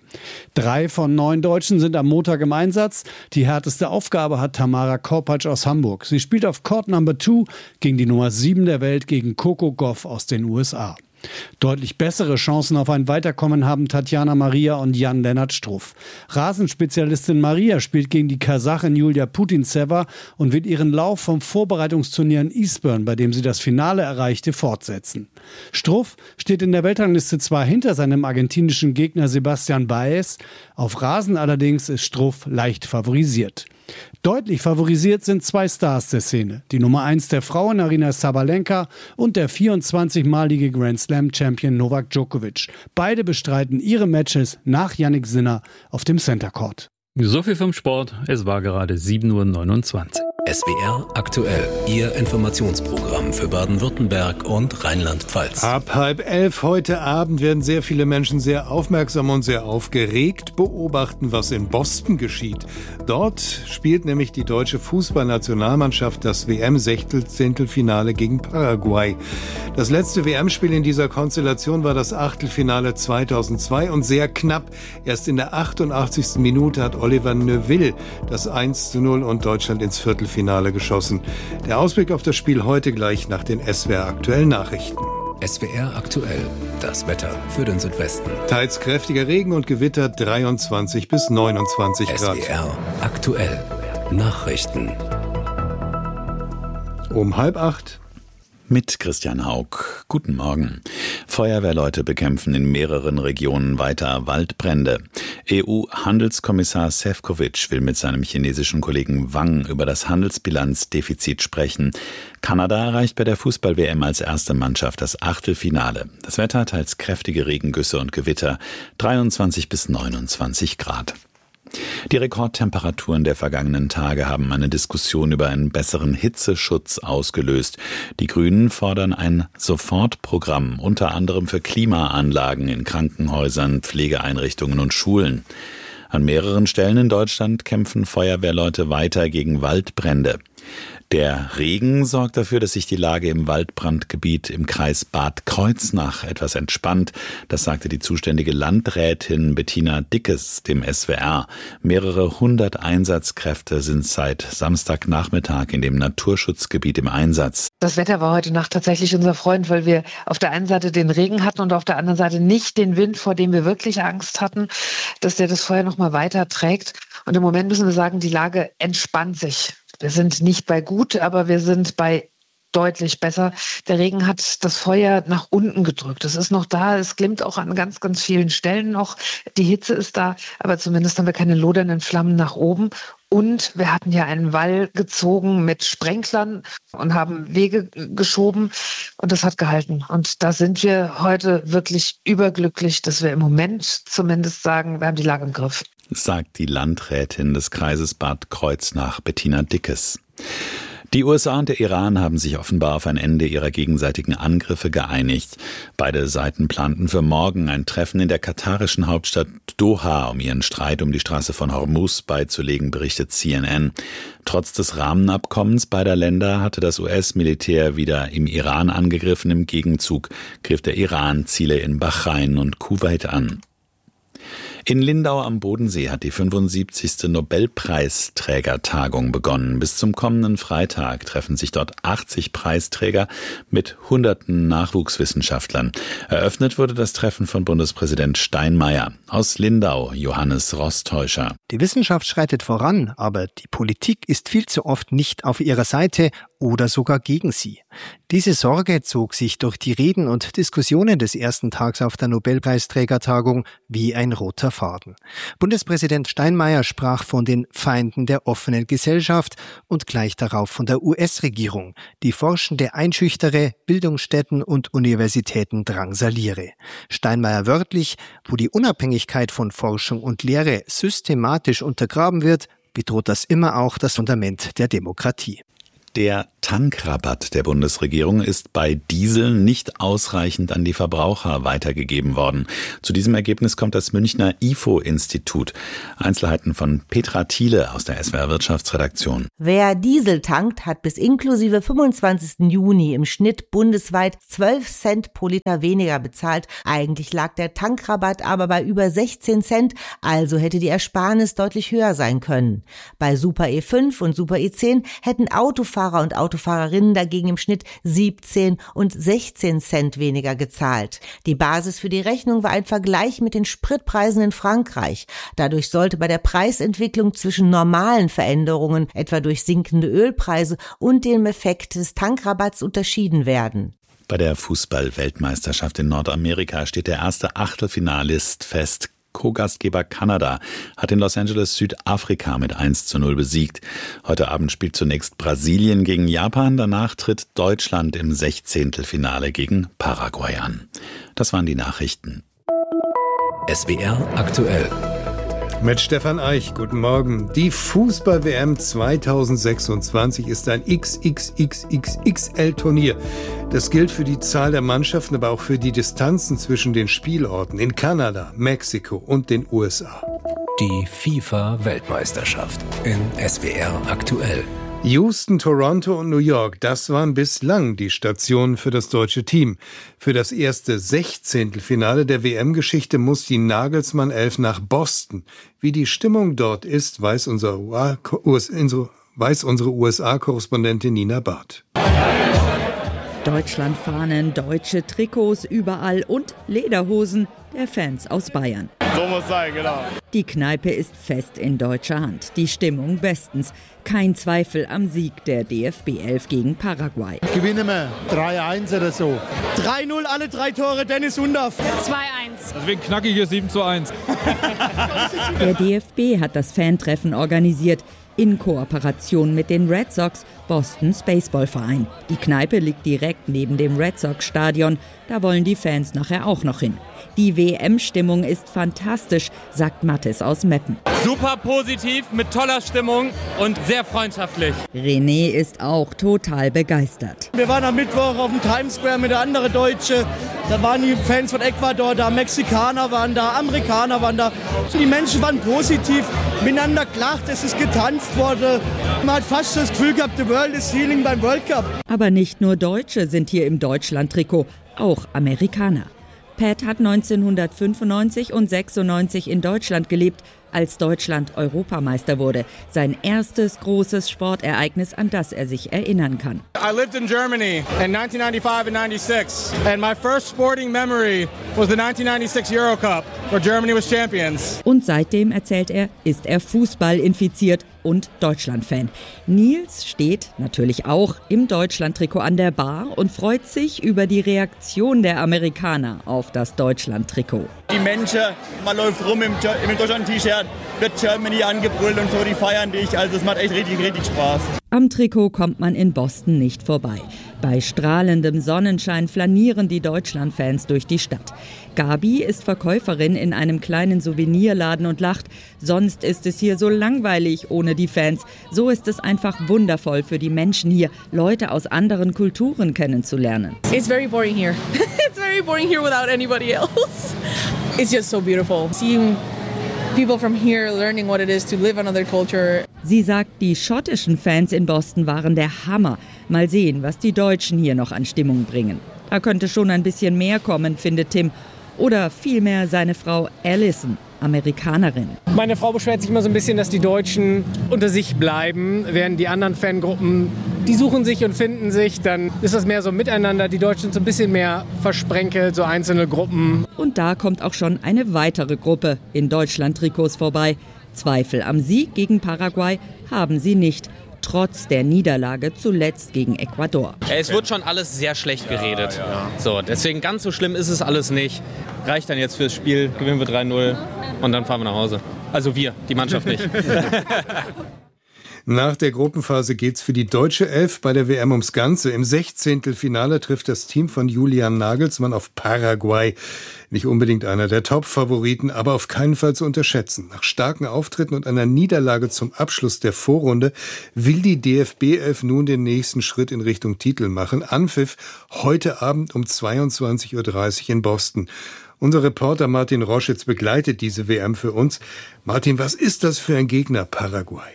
3 von 9 Deutschen sind am Montag im Einsatz. Die härteste Aufgabe hat Tamara Korpatsch aus Hamburg. Sie spielt auf Court Number 2 gegen die Nummer 7 der Welt, gegen Coco Gauff aus den USA. Deutlich bessere Chancen auf ein Weiterkommen haben Tatjana Maria und Jan-Lennart Struff. Rasenspezialistin Maria spielt gegen die Kasachin Julia Putintseva und wird ihren Lauf vom Vorbereitungsturnier in Eastbourne, bei dem sie das Finale erreichte, fortsetzen. Struff steht in der Weltrangliste zwar hinter seinem argentinischen Gegner Sebastian Baez, auf Rasen allerdings ist Struff leicht favorisiert. Deutlich favorisiert sind 2 Stars der Szene. Die Nummer 1 der Frauen, Aryna Sabalenka, und der 24-malige Grand Slam-Champion Novak Djokovic. Beide bestreiten ihre Matches nach Jannik Sinner auf dem Center Court. So viel vom Sport. Es war gerade 7:29 Uhr. SWR aktuell, Ihr Informationsprogramm für Baden-Württemberg und Rheinland-Pfalz. Ab 10:30 heute Abend werden sehr viele Menschen sehr aufmerksam und sehr aufgeregt beobachten, was in Boston geschieht. Dort spielt nämlich die deutsche Fußballnationalmannschaft das WM-Sechzehntelfinale gegen Paraguay. Das letzte WM-Spiel in dieser Konstellation war das Achtelfinale 2002 und sehr knapp. Erst in der 88. Minute hat Oliver Neuville das 1:0 und Deutschland ins Viertelfinale geschossen. Der Ausblick auf das Spiel heute gleich nach den SWR aktuellen Nachrichten. SWR aktuell, das Wetter für den Südwesten. Teils kräftiger Regen und Gewitter 23 bis 29 Grad. SWR aktuell, Nachrichten. Um 7:30. Mit Christian Haug. Guten Morgen. Feuerwehrleute bekämpfen in mehreren Regionen weiter Waldbrände. EU-Handelskommissar Šefčovič will mit seinem chinesischen Kollegen Wang über das Handelsbilanzdefizit sprechen. Kanada erreicht bei der Fußball-WM als erste Mannschaft das Achtelfinale. Das Wetter teils kräftige Regengüsse und Gewitter, 23 bis 29 Grad. Die Rekordtemperaturen der vergangenen Tage haben eine Diskussion über einen besseren Hitzeschutz ausgelöst. Die Grünen fordern ein Sofortprogramm, unter anderem für Klimaanlagen in Krankenhäusern, Pflegeeinrichtungen und Schulen. An mehreren Stellen in Deutschland kämpfen Feuerwehrleute weiter gegen Waldbrände. Der Regen sorgt dafür, dass sich die Lage im Waldbrandgebiet im Kreis Bad Kreuznach etwas entspannt. Das sagte die zuständige Landrätin Bettina Dickes dem SWR. Mehrere 100 Einsatzkräfte sind seit Samstagnachmittag in dem Naturschutzgebiet im Einsatz. Das Wetter war heute Nacht tatsächlich unser Freund, weil wir auf der einen Seite den Regen hatten und auf der anderen Seite nicht den Wind, vor dem wir wirklich Angst hatten, dass der das Feuer noch mal weiter trägt. Und im Moment müssen wir sagen, die Lage entspannt sich. Wir sind nicht bei gut, aber wir sind bei deutlich besser. Der Regen hat das Feuer nach unten gedrückt. Es ist noch da, es glimmt auch an ganz, ganz vielen Stellen noch. Die Hitze ist da, aber zumindest haben wir keine lodernden Flammen nach oben. Und wir hatten ja einen Wall gezogen mit Sprenklern und haben Wege geschoben und das hat gehalten. Und da sind wir heute wirklich überglücklich, dass wir im Moment zumindest sagen, wir haben die Lage im Griff. Sagt die Landrätin des Kreises Bad Kreuznach, Bettina Dickes. Die USA und der Iran haben sich offenbar auf ein Ende ihrer gegenseitigen Angriffe geeinigt. Beide Seiten planten für morgen ein Treffen in der katarischen Hauptstadt Doha, um ihren Streit um die Straße von Hormuz beizulegen, berichtet CNN. Trotz des Rahmenabkommens beider Länder hatte das US-Militär wieder im Iran angegriffen. Im Gegenzug griff der Iran Ziele in Bahrain und Kuwait an. In Lindau am Bodensee hat die 75. Nobelpreisträgertagung begonnen. Bis zum kommenden Freitag treffen sich dort 80 Preisträger mit hunderten Nachwuchswissenschaftlern. Eröffnet wurde das Treffen von Bundespräsident Steinmeier. Aus Lindau, Johannes Rostäuscher. Die Wissenschaft schreitet voran, aber die Politik ist viel zu oft nicht auf ihrer Seite oder sogar gegen sie. Diese Sorge zog sich durch die Reden und Diskussionen des ersten Tags auf der Nobelpreisträgertagung wie ein roter Faden. Bundespräsident Steinmeier sprach von den Feinden der offenen Gesellschaft und gleich darauf von der US-Regierung, die Forschende einschüchtere, Bildungsstätten und Universitäten drangsaliere. Steinmeier wörtlich: Wo die Unabhängigkeit von Forschung und Lehre systematisch untergraben wird, bedroht das immer auch das Fundament der Demokratie. Der Tankrabatt der Bundesregierung ist bei Diesel nicht ausreichend an die Verbraucher weitergegeben worden. Zu diesem Ergebnis kommt das Münchner IFO-Institut. Einzelheiten von Petra Thiele aus der SWR Wirtschaftsredaktion. Wer Diesel tankt, hat bis inklusive 25. Juni im Schnitt bundesweit 12 Cent pro Liter weniger bezahlt. Eigentlich lag der Tankrabatt aber bei über 16 Cent, also hätte die Ersparnis deutlich höher sein können. Bei Super E5 und Super E10 hätten Autofahrer und Autofahrerinnen dagegen im Schnitt 17 und 16 Cent weniger gezahlt. Die Basis für die Rechnung war ein Vergleich mit den Spritpreisen in Frankreich. Dadurch sollte bei der Preisentwicklung zwischen normalen Veränderungen, etwa durch sinkende Ölpreise, und dem Effekt des Tankrabatts unterschieden werden. Bei der Fußball-Weltmeisterschaft in Nordamerika steht der erste Achtelfinalist fest. Co-Gastgeber Kanada hat in Los Angeles Südafrika mit 1:0 besiegt. Heute Abend spielt zunächst Brasilien gegen Japan, danach tritt Deutschland im 16. gegen Paraguay an. Das waren die Nachrichten. SWR aktuell. Mit Stefan Eich, guten Morgen. Die Fußball-WM 2026 ist ein XXXXL-Turnier. Das gilt für die Zahl der Mannschaften, aber auch für die Distanzen zwischen den Spielorten in Kanada, Mexiko und den USA. Die FIFA-Weltmeisterschaft in SWR aktuell. Houston, Toronto und New York, das waren bislang die Stationen für das deutsche Team. Für das erste 16. der WM-Geschichte muss die Nagelsmann 11 nach Boston. Wie die Stimmung dort ist, weiß unsere USA-Korrespondentin Nina Barth. Deutschlandfahnen, deutsche Trikots überall und Lederhosen der Fans aus Bayern. So muss sein, genau. Die Kneipe ist fest in deutscher Hand. Die Stimmung bestens. Kein Zweifel am Sieg der DFB-11 gegen Paraguay. Gewinnen wir 3-1 oder so. 3-0, alle 3 Tore, Dennis Hundorf. 2-1. Deswegen knackige 7:1. Der DFB hat das Fantreffen organisiert. In Kooperation mit den Red Sox, Bostons Baseballverein. Die Kneipe liegt direkt neben dem Red Sox Stadion. Da wollen die Fans nachher auch noch hin. Die WM-Stimmung ist fantastisch, sagt Mathis aus Meppen. Super positiv, mit toller Stimmung und sehr freundschaftlich. René ist auch total begeistert. Wir waren am Mittwoch auf dem Times Square mit der anderen Deutsche. Da waren die Fans von Ecuador da, Mexikaner waren da, Amerikaner waren da. Die Menschen waren positiv, miteinander gelacht, es ist getanzt worden. Man hat fast das Gefühl gehabt, the world is healing beim World Cup. Aber nicht nur Deutsche sind hier im Deutschland-Trikot, auch Amerikaner. Pat hat 1995 und 96 in Deutschland gelebt, als Deutschland Europameister wurde. Sein erstes großes Sportereignis, an das er sich erinnern kann. I lived in Germany in 1995 and 96. And my first sporting memory was the 1996 Euro Cup, where Germany was champions. Und seitdem, erzählt er, ist er Fußball infiziert und Deutschland-Fan. Nils steht natürlich auch im Deutschland-Trikot an der Bar und freut sich über die Reaktion der Amerikaner auf das Deutschland-Trikot. Die Menschen, man läuft rum im Deutschland-T-Shirt, wird Germany angebrüllt und so, die feiern dich. Also es macht echt richtig Spaß. Am Trikot kommt man in Boston nicht vorbei. Bei strahlendem Sonnenschein flanieren die Deutschland-Fans durch die Stadt. Gabi ist Verkäuferin in einem kleinen Souvenirladen und lacht. Sonst ist es hier so langweilig ohne die Fans. So ist es einfach wundervoll für die Menschen hier, Leute aus anderen Kulturen kennenzulernen. It's very boring here. It's very boring here without anybody else. It's just so beautiful. Seeing people from here learning what it is to live another culture. Sie sagt, die schottischen Fans in Boston waren der Hammer. Mal sehen, was die Deutschen hier noch an Stimmung bringen. Da könnte schon ein bisschen mehr kommen, findet Tim. Oder vielmehr seine Frau Alison, Amerikanerin. Meine Frau beschwert sich immer so ein bisschen, dass die Deutschen unter sich bleiben, während die anderen Fangruppen, die suchen sich und finden sich. Dann ist das mehr so miteinander. Die Deutschen sind so ein bisschen mehr versprenkelt, so einzelne Gruppen. Und da kommt auch schon eine weitere Gruppe in Deutschland-Trikots vorbei. Zweifel am Sieg gegen Paraguay haben sie nicht. trotz der Niederlage zuletzt gegen Ecuador. Es wird schon alles sehr schlecht geredet. So, deswegen ganz so schlimm ist es alles nicht. Reicht dann jetzt fürs Spiel, gewinnen wir 3-0 und dann fahren wir nach Hause. Also wir, die Mannschaft nicht. Nach der Gruppenphase geht's für die deutsche Elf bei der WM ums Ganze. Im 16. Finale trifft das Team von Julian Nagelsmann auf Paraguay. Nicht unbedingt einer der Top-Favoriten, aber auf keinen Fall zu unterschätzen. Nach starken Auftritten und einer Niederlage zum Abschluss der Vorrunde will die DFB-Elf nun den nächsten Schritt in Richtung Titel machen. Anpfiff heute Abend um 22:30 Uhr in Boston. Unser Reporter Martin Roschitz begleitet diese WM für uns. Martin, was ist das für ein Gegner, Paraguay?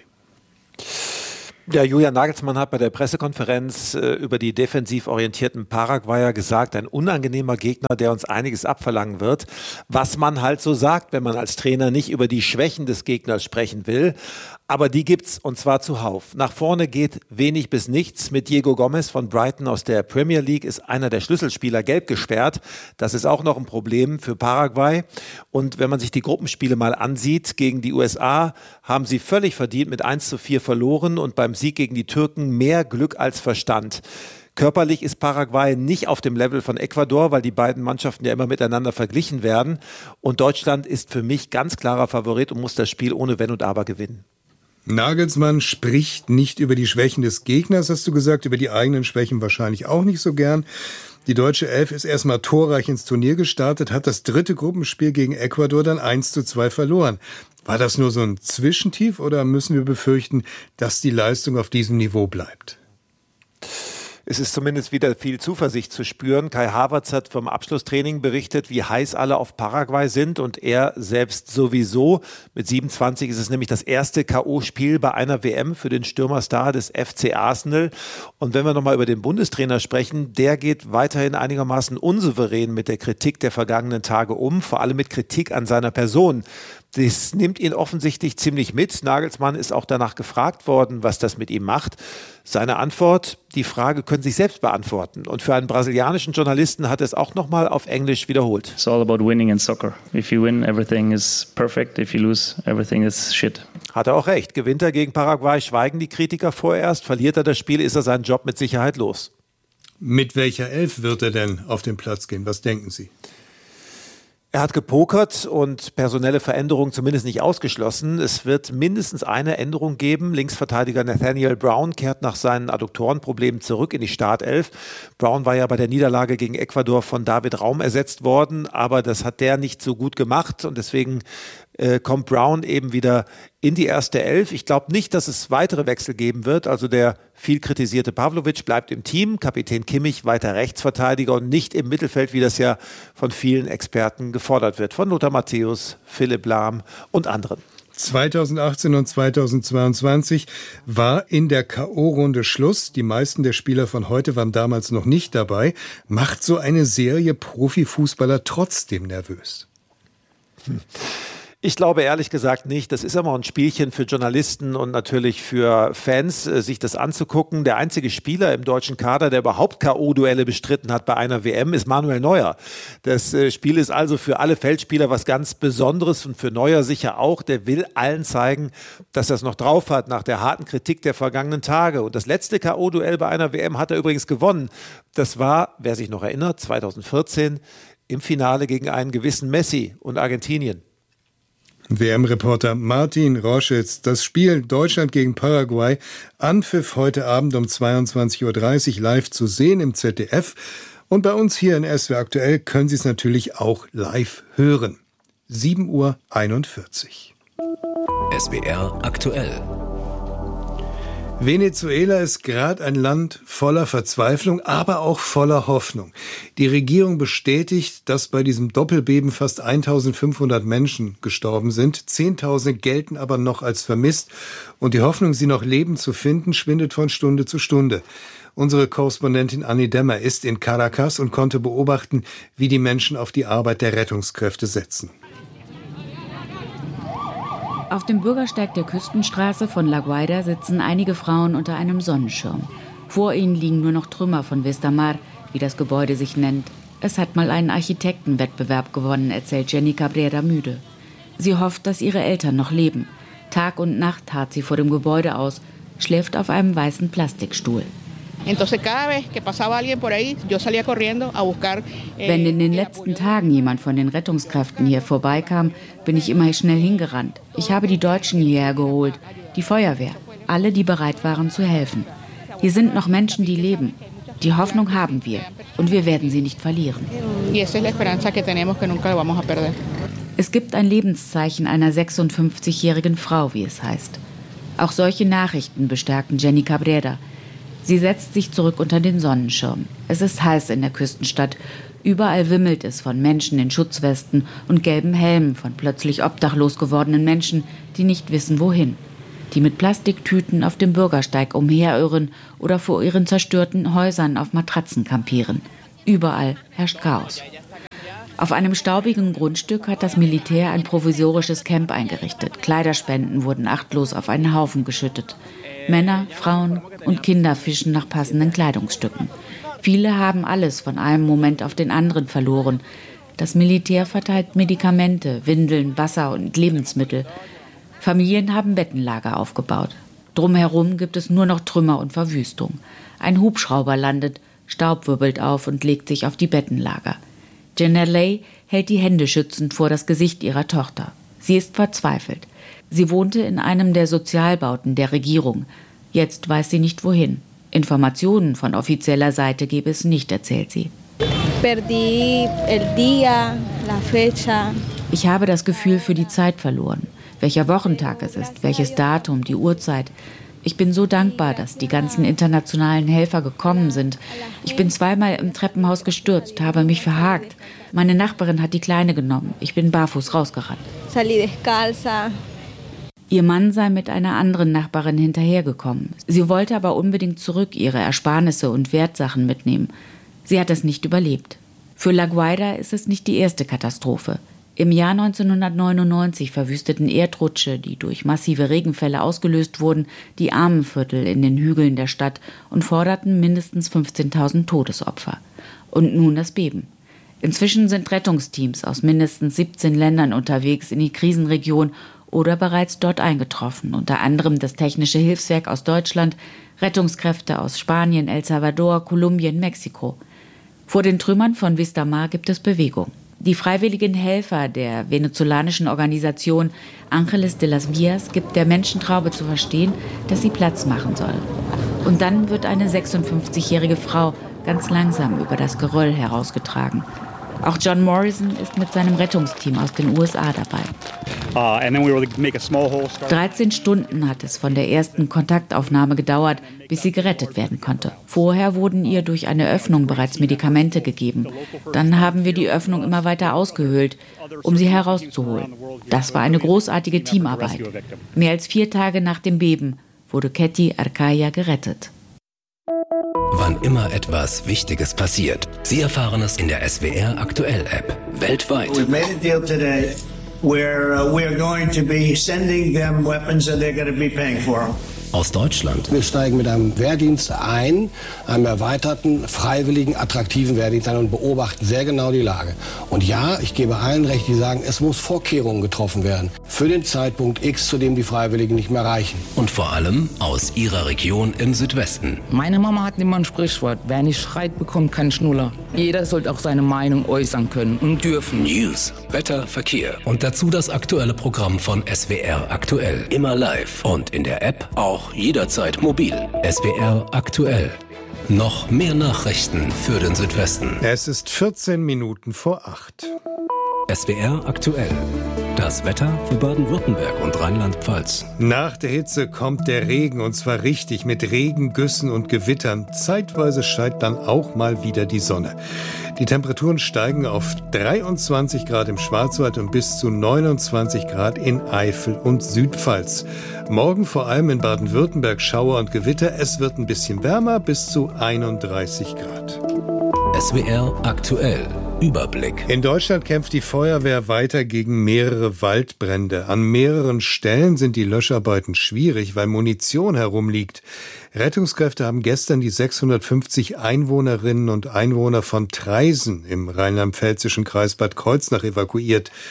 Ja, Julian Nagelsmann hat bei der Pressekonferenz über die defensiv orientierten Paraguayer gesagt, ein unangenehmer Gegner, der uns einiges abverlangen wird. Was man halt so sagt, wenn man als Trainer nicht über die Schwächen des Gegners sprechen will. Aber die gibt's, und zwar zuhauf. Nach vorne geht wenig bis nichts. Mit Diego Gomez von Brighton aus der Premier League ist einer der Schlüsselspieler gelb gesperrt. Das ist auch noch ein Problem für Paraguay. Und wenn man sich die Gruppenspiele mal ansieht, gegen die USA haben sie völlig verdient mit 1:4 verloren und beim Sieg gegen die Türken mehr Glück als Verstand. Körperlich ist Paraguay nicht auf dem Level von Ecuador, weil die beiden Mannschaften ja immer miteinander verglichen werden. Und Deutschland ist für mich ganz klarer Favorit und muss das Spiel ohne Wenn und Aber gewinnen. Nagelsmann spricht nicht über die Schwächen des Gegners, hast du gesagt, über die eigenen Schwächen wahrscheinlich auch nicht so gern. Die deutsche Elf ist erstmal torreich ins Turnier gestartet, hat das 3. Gruppenspiel gegen Ecuador dann 1:2 verloren. War das nur so ein Zwischentief oder müssen wir befürchten, dass die Leistung auf diesem Niveau bleibt? Es ist zumindest wieder viel Zuversicht zu spüren. Kai Havertz hat vom Abschlusstraining berichtet, wie heiß alle auf Paraguay sind und er selbst sowieso. Mit 27 ist es nämlich das erste K.O.-Spiel bei einer WM für den Stürmerstar des FC Arsenal. Und wenn wir nochmal über den Bundestrainer sprechen, der geht weiterhin einigermaßen unsouverän mit der Kritik der vergangenen Tage um, vor allem mit Kritik an seiner Person. Das nimmt ihn offensichtlich ziemlich mit. Nagelsmann ist auch danach gefragt worden, was das mit ihm macht. Seine Antwort, die Frage können Sie sich selbst beantworten. Und für einen brasilianischen Journalisten hat er es auch nochmal auf Englisch wiederholt. It's all about winning in soccer. If you win, everything is perfect. If you lose, everything is shit. Hat er auch recht. Gewinnt er gegen Paraguay, schweigen die Kritiker vorerst. Verliert er das Spiel, ist er seinen Job mit Sicherheit los. Mit welcher Elf wird er denn auf den Platz gehen? Was denken Sie? Er hat gepokert und personelle Veränderungen zumindest nicht ausgeschlossen. Es wird mindestens eine Änderung geben. Linksverteidiger Nathaniel Brown kehrt nach seinen Adduktorenproblemen zurück in die Startelf. Brown war ja bei der Niederlage gegen Ecuador von David Raum ersetzt worden, aber das hat der nicht so gut gemacht und deswegen kommt Brown eben wieder in die erste Elf. Ich glaube nicht, dass es weitere Wechsel geben wird. Also der viel kritisierte Pavlovic bleibt im Team, Kapitän Kimmich weiter Rechtsverteidiger und nicht im Mittelfeld, wie das ja von vielen Experten gefordert wird. Von Lothar Matthäus, Philipp Lahm und anderen. 2018 und 2022 war in der K.O.-Runde Schluss. Die meisten der Spieler von heute waren damals noch nicht dabei. Macht so eine Serie Profifußballer trotzdem nervös? Ich glaube ehrlich gesagt nicht. Das ist immer ein Spielchen für Journalisten und natürlich für Fans, sich das anzugucken. Der einzige Spieler im deutschen Kader, der überhaupt K.O.-Duelle bestritten hat bei einer WM, ist Manuel Neuer. Das Spiel ist also für alle Feldspieler was ganz Besonderes und für Neuer sicher auch. Der will allen zeigen, dass er es noch drauf hat nach der harten Kritik der vergangenen Tage. Und das letzte K.O.-Duell bei einer WM hat er übrigens gewonnen. Das war, wer sich noch erinnert, 2014 im Finale gegen einen gewissen Messi und Argentinien. WM-Reporter Martin Roschitz. Das Spiel Deutschland gegen Paraguay, Anpfiff heute Abend um 22:30 Uhr live zu sehen im ZDF. Und bei uns hier in SWR Aktuell können Sie es natürlich auch live hören. 7:41 Uhr. SWR Aktuell. Venezuela ist gerade ein Land voller Verzweiflung, aber auch voller Hoffnung. Die Regierung bestätigt, dass bei diesem Doppelbeben fast 1500 Menschen gestorben sind. 10.000 gelten aber noch als vermisst. Und die Hoffnung, sie noch lebend zu finden, schwindet von Stunde zu Stunde. Unsere Korrespondentin Anni Demmer ist in Caracas und konnte beobachten, wie die Menschen auf die Arbeit der Rettungskräfte setzen. Auf dem Bürgersteig der Küstenstraße von La Guaira sitzen einige Frauen unter einem Sonnenschirm. Vor ihnen liegen nur noch Trümmer von Vistamar, wie das Gebäude sich nennt. Es hat mal einen Architektenwettbewerb gewonnen, erzählt Jenny Cabrera müde. Sie hofft, dass ihre Eltern noch leben. Tag und Nacht harrt sie vor dem Gebäude aus. schläft auf einem weißen Plastikstuhl. Wenn in den letzten Tagen jemand von den Rettungskräften hier vorbeikam, bin ich immer schnell hingerannt. Ich habe die Deutschen hierher geholt, die Feuerwehr, alle, die bereit waren zu helfen. Hier sind noch Menschen, die leben. Die Hoffnung haben wir und wir werden sie nicht verlieren. Es gibt ein Lebenszeichen einer 56-jährigen Frau, wie es heißt. Auch solche Nachrichten bestärken Jenny Cabrera. Sie setzt sich zurück unter den Sonnenschirm. Es ist heiß in der Küstenstadt. Überall wimmelt es von Menschen in Schutzwesten und gelben Helmen, von plötzlich obdachlos gewordenen Menschen, die nicht wissen, wohin. Die mit Plastiktüten auf dem Bürgersteig umherirren oder vor ihren zerstörten Häusern auf Matratzen kampieren. Überall herrscht Chaos. Auf einem staubigen Grundstück hat das Militär ein provisorisches Camp eingerichtet. Kleiderspenden wurden achtlos auf einen Haufen geschüttet. Männer, Frauen und Kinder fischen nach passenden Kleidungsstücken. Viele haben alles von einem Moment auf den anderen verloren. Das Militär verteilt Medikamente, Windeln, Wasser und Lebensmittel. Familien haben Bettenlager aufgebaut. Drumherum gibt es nur noch Trümmer und Verwüstung. Ein Hubschrauber landet, Staub wirbelt auf und legt sich auf die Bettenlager. Janelle Lay hält die Hände schützend vor das Gesicht ihrer Tochter. Sie ist verzweifelt. Sie wohnte in einem der Sozialbauten der Regierung. Jetzt weiß sie nicht wohin. Informationen von offizieller Seite gebe es nicht, erzählt sie. Ich habe das Gefühl für die Zeit verloren. Welcher Wochentag es ist, welches Datum, die Uhrzeit. Ich bin so dankbar, dass die ganzen internationalen Helfer gekommen sind. Ich bin zweimal im Treppenhaus gestürzt, habe mich verhakt. Meine Nachbarin hat die Kleine genommen. Ich bin barfuß rausgerannt. Ihr Mann sei mit einer anderen Nachbarin hinterhergekommen. Sie wollte aber unbedingt zurück ihre Ersparnisse und Wertsachen mitnehmen. Sie hat es nicht überlebt. Für La Guaira ist es nicht die erste Katastrophe. Im Jahr 1999 verwüsteten Erdrutsche, die durch massive Regenfälle ausgelöst wurden, die Armenviertel in den Hügeln der Stadt und forderten mindestens 15.000 Todesopfer. Und nun das Beben. Inzwischen sind Rettungsteams aus mindestens 17 Ländern unterwegs in die Krisenregion oder bereits dort eingetroffen, unter anderem das Technische Hilfswerk aus Deutschland, Rettungskräfte aus Spanien, El Salvador, Kolumbien, Mexiko. Vor den Trümmern von Vista Mar gibt es Bewegung. Die freiwilligen Helfer der venezolanischen Organisation Ángeles de las Vías gibt der Menschentraube zu verstehen, dass sie Platz machen soll. Und dann wird eine 56-jährige Frau ganz langsam über das Geröll herausgetragen. Auch John Morrison ist mit seinem Rettungsteam aus den USA dabei. 13 Stunden hat es von der ersten Kontaktaufnahme gedauert, bis sie gerettet werden konnte. Vorher wurden ihr durch eine Öffnung bereits Medikamente gegeben. Dann haben wir die Öffnung immer weiter ausgehöhlt, um sie herauszuholen. Das war eine großartige Teamarbeit. Mehr als 4 Tage nach dem Beben wurde Ketty Arcaya gerettet. Wann immer etwas Wichtiges passiert, Sie erfahren es in der SWR Aktuell App. Weltweit. We've made a deal today where we're going to be sending them weapons and they're going to be paying for them. Aus Deutschland. Wir steigen mit einem Wehrdienst ein, einem erweiterten, freiwilligen, attraktiven Wehrdienst ein und beobachten sehr genau die Lage. Und ja, ich gebe allen recht, die sagen, es muss Vorkehrungen getroffen werden für den Zeitpunkt X, zu dem die Freiwilligen nicht mehr reichen. Und vor allem aus Ihrer Region im Südwesten. Meine Mama hat immer ein Sprichwort, wer nicht schreit, bekommt keinen Schnuller. Jeder sollte auch seine Meinung äußern können und dürfen. News, Wetter, Verkehr und dazu das aktuelle Programm von SWR Aktuell. Immer live und in der App auch jederzeit mobil. SWR Aktuell. Noch mehr Nachrichten für den Südwesten. Es ist 14 Minuten vor 8. SWR Aktuell. Das Wetter für Baden-Württemberg und Rheinland-Pfalz. Nach der Hitze kommt der Regen, und zwar richtig mit Regengüssen und Gewittern. Zeitweise scheint dann auch mal wieder die Sonne. Die Temperaturen steigen auf 23 Grad im Schwarzwald und bis zu 29 Grad in Eifel und Südpfalz. Morgen vor allem in Baden-Württemberg Schauer und Gewitter. Es wird ein bisschen wärmer, bis zu 31 Grad. SWR Aktuell. Überblick. In Deutschland kämpft die Feuerwehr weiter gegen mehrere Waldbrände. An mehreren Stellen sind die Löscharbeiten schwierig, weil Munition herumliegt. Rettungskräfte haben gestern die 650 Einwohnerinnen und Einwohner von Traisen im rheinland-pfälzischen Kreis Bad Kreuznach evakuiert.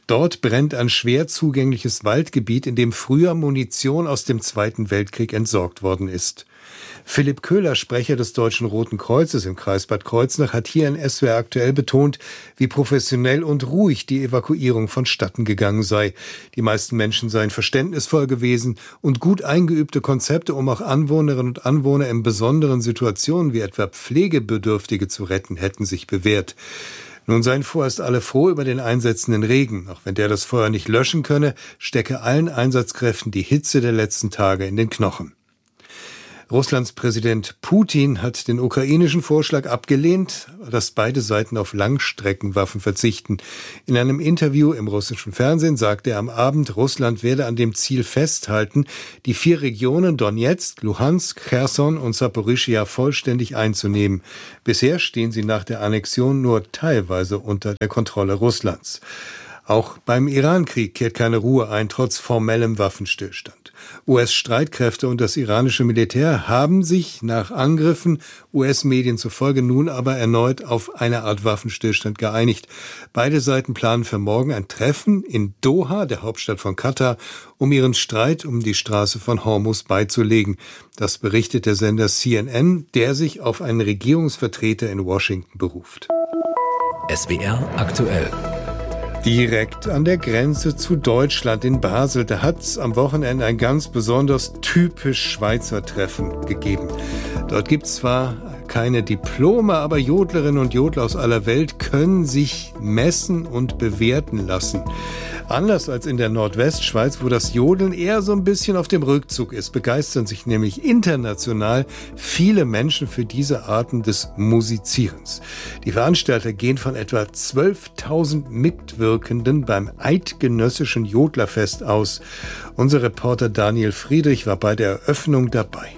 Dort brennt ein schwer zugängliches Waldgebiet, in dem früher Munition aus dem Zweiten Weltkrieg entsorgt worden ist. Philipp Köhler, Sprecher des Deutschen Roten Kreuzes im Kreis Bad Kreuznach, hat hier in SWR aktuell betont, wie professionell und ruhig die Evakuierung vonstatten gegangen sei. Die meisten Menschen seien verständnisvoll gewesen und gut eingeübte Konzepte, um auch Anwohnerinnen und Anwohner in besonderen Situationen wie etwa Pflegebedürftige zu retten, hätten sich bewährt. Nun seien vorerst alle froh über den einsetzenden Regen. Auch wenn der das Feuer nicht löschen könne, stecke allen Einsatzkräften die Hitze der letzten Tage in den Knochen. Russlands Präsident Putin hat den ukrainischen Vorschlag abgelehnt, dass beide Seiten auf Langstreckenwaffen verzichten. In einem Interview im russischen Fernsehen sagte er am Abend, Russland werde an dem Ziel festhalten, die 4 Regionen Donetsk, Luhansk, Cherson und Saporischschja vollständig einzunehmen. Bisher stehen sie nach der Annexion nur teilweise unter der Kontrolle Russlands. Auch beim Iran-Krieg kehrt keine Ruhe ein, trotz formellem Waffenstillstand. US-Streitkräfte und das iranische Militär haben sich nach Angriffen US-Medien zufolge nun aber erneut auf eine Art Waffenstillstand geeinigt. Beide Seiten planen für morgen ein Treffen in Doha, der Hauptstadt von Katar, um ihren Streit um die Straße von Hormuz beizulegen. Das berichtet der Sender CNN, der sich auf einen Regierungsvertreter in Washington beruft. SWR aktuell. Direkt an der Grenze zu Deutschland in Basel, da hat es am Wochenende ein ganz besonders typisch Schweizer Treffen gegeben. Dort gibt es zwar keine Diplome, aber Jodlerinnen und Jodler aus aller Welt können sich messen und bewerten lassen. Anders als in der Nordwestschweiz, wo das Jodeln eher so ein bisschen auf dem Rückzug ist, begeistern sich nämlich international viele Menschen für diese Arten des Musizierens. Die Veranstalter gehen von etwa 12.000 Mitwirkenden beim Eidgenössischen Jodlerfest aus. Unser Reporter Daniel Friedrich war bei der Eröffnung dabei.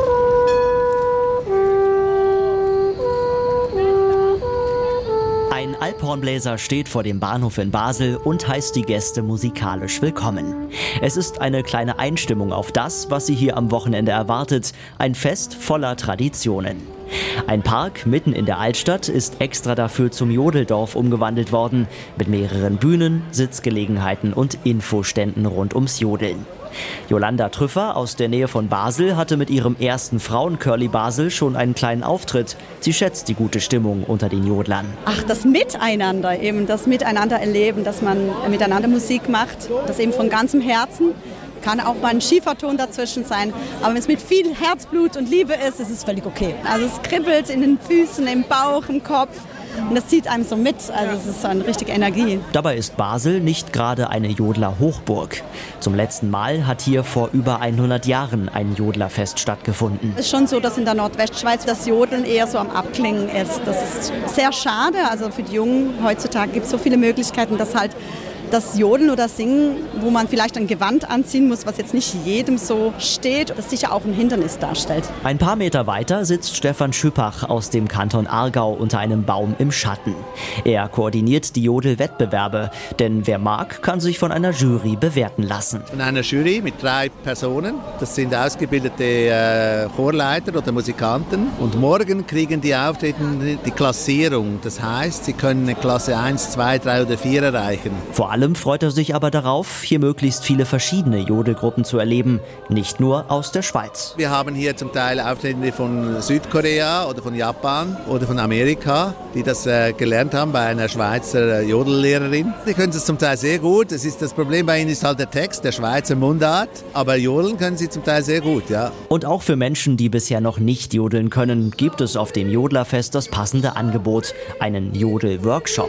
Ein Alphornbläser steht vor dem Bahnhof in Basel und heißt die Gäste musikalisch willkommen. Es ist eine kleine Einstimmung auf das, was sie hier am Wochenende erwartet. Ein Fest voller Traditionen. Ein Park mitten in der Altstadt ist extra dafür zum Jodeldorf umgewandelt worden, mit mehreren Bühnen, Sitzgelegenheiten und Infoständen rund ums Jodeln. Jolanda Trüffer aus der Nähe von Basel hatte mit ihrem ersten Frauencurly Basel schon einen kleinen Auftritt. Sie schätzt die gute Stimmung unter den Jodlern. Ach, das Miteinander eben, das Miteinander erleben, dass man miteinander Musik macht, das eben von ganzem Herzen. Kann auch mal ein Schieferton dazwischen sein, aber wenn es mit viel Herzblut und Liebe ist, ist es völlig okay. Also es kribbelt in den Füßen, im Bauch, im Kopf. Und das zieht einem so mit, also es ist so eine richtige Energie. Dabei ist Basel nicht gerade eine Jodler-Hochburg. Zum letzten Mal hat hier vor über 100 Jahren ein Jodlerfest stattgefunden. Es ist schon so, dass in der Nordwestschweiz das Jodeln eher so am Abklingen ist. Das ist sehr schade, also für die Jungen heutzutage gibt es so viele Möglichkeiten, dass halt das Jodeln oder Singen, wo man vielleicht ein Gewand anziehen muss, was jetzt nicht jedem so steht, das sicher auch ein Hindernis darstellt. Ein paar Meter weiter sitzt Stefan Schüppach aus dem Kanton Aargau unter einem Baum im Schatten. Er koordiniert die Jodel-Wettbewerbe, denn wer mag, kann sich von einer Jury bewerten lassen. Von einer Jury mit 3 Personen, das sind ausgebildete Chorleiter oder Musikanten, und morgen kriegen die Auftreten die Klassierung. Das heißt, sie können eine Klasse 1, 2, 3 oder 4 erreichen. Vor allem freut er sich aber darauf, hier möglichst viele verschiedene Jodelgruppen zu erleben, nicht nur aus der Schweiz. Wir haben hier zum Teil Auftretende von Südkorea oder von Japan oder von Amerika, die das gelernt haben bei einer Schweizer Jodellehrerin. Die können es zum Teil sehr gut. Das Problem bei ihnen ist halt der Text, der Schweizer Mundart, aber jodeln können sie zum Teil sehr gut, ja. Und auch für Menschen, die bisher noch nicht jodeln können, gibt es auf dem Jodlerfest das passende Angebot, einen Jodel-Workshop.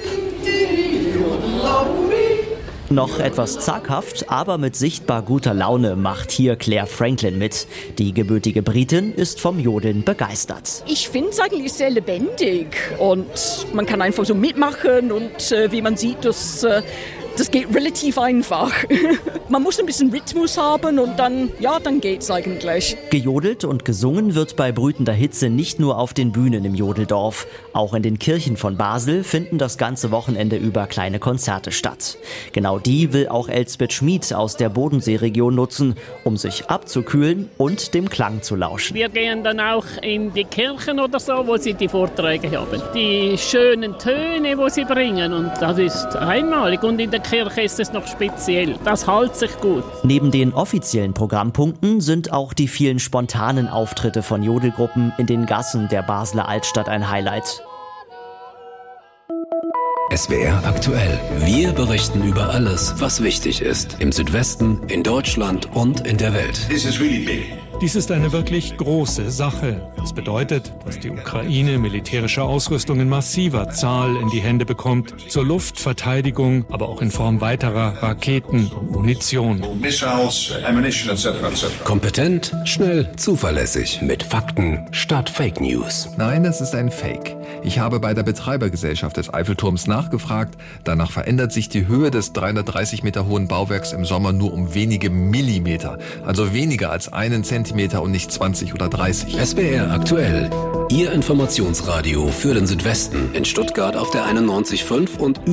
Noch etwas zaghaft, aber mit sichtbar guter Laune macht hier Claire Franklin mit. Die gebürtige Britin ist vom Jodeln begeistert. Ich finde es eigentlich sehr lebendig und man kann einfach so mitmachen und wie man sieht, das geht relativ einfach. Man muss ein bisschen Rhythmus haben und dann geht's eigentlich. Gejodelt und gesungen wird bei brütender Hitze nicht nur auf den Bühnen im Jodeldorf. Auch in den Kirchen von Basel finden das ganze Wochenende über kleine Konzerte statt. Genau die will auch Elsbeth Schmid aus der Bodenseeregion nutzen, um sich abzukühlen und dem Klang zu lauschen. Wir gehen dann auch in die Kirchen oder so, wo sie die Vorträge haben. Die schönen Töne, wo sie bringen, und das ist einmalig. Und in der Kirche ist es noch speziell. Das hält sich gut. Neben den offiziellen Programmpunkten sind auch die vielen spontanen Auftritte von Jodelgruppen in den Gassen der Basler Altstadt ein Highlight. SWR aktuell. Wir berichten über alles, was wichtig ist. Im Südwesten, in Deutschland und in der Welt. Dies ist eine wirklich große Sache. Das bedeutet, dass die Ukraine militärische Ausrüstung in massiver Zahl in die Hände bekommt, zur Luftverteidigung, aber auch in Form weiterer Raketen und Munition. Kompetent, schnell, zuverlässig, mit Fakten statt Fake News. Nein, das ist ein Fake. Ich habe bei der Betreibergesellschaft des Eiffelturms nachgefragt. Danach verändert sich die Höhe des 330 Meter hohen Bauwerks im Sommer nur um wenige Millimeter. Also weniger als 1 Zentimeter und nicht 20 oder 30. SWR aktuell. Ihr Informationsradio für den Südwesten. In Stuttgart auf der 91.5 und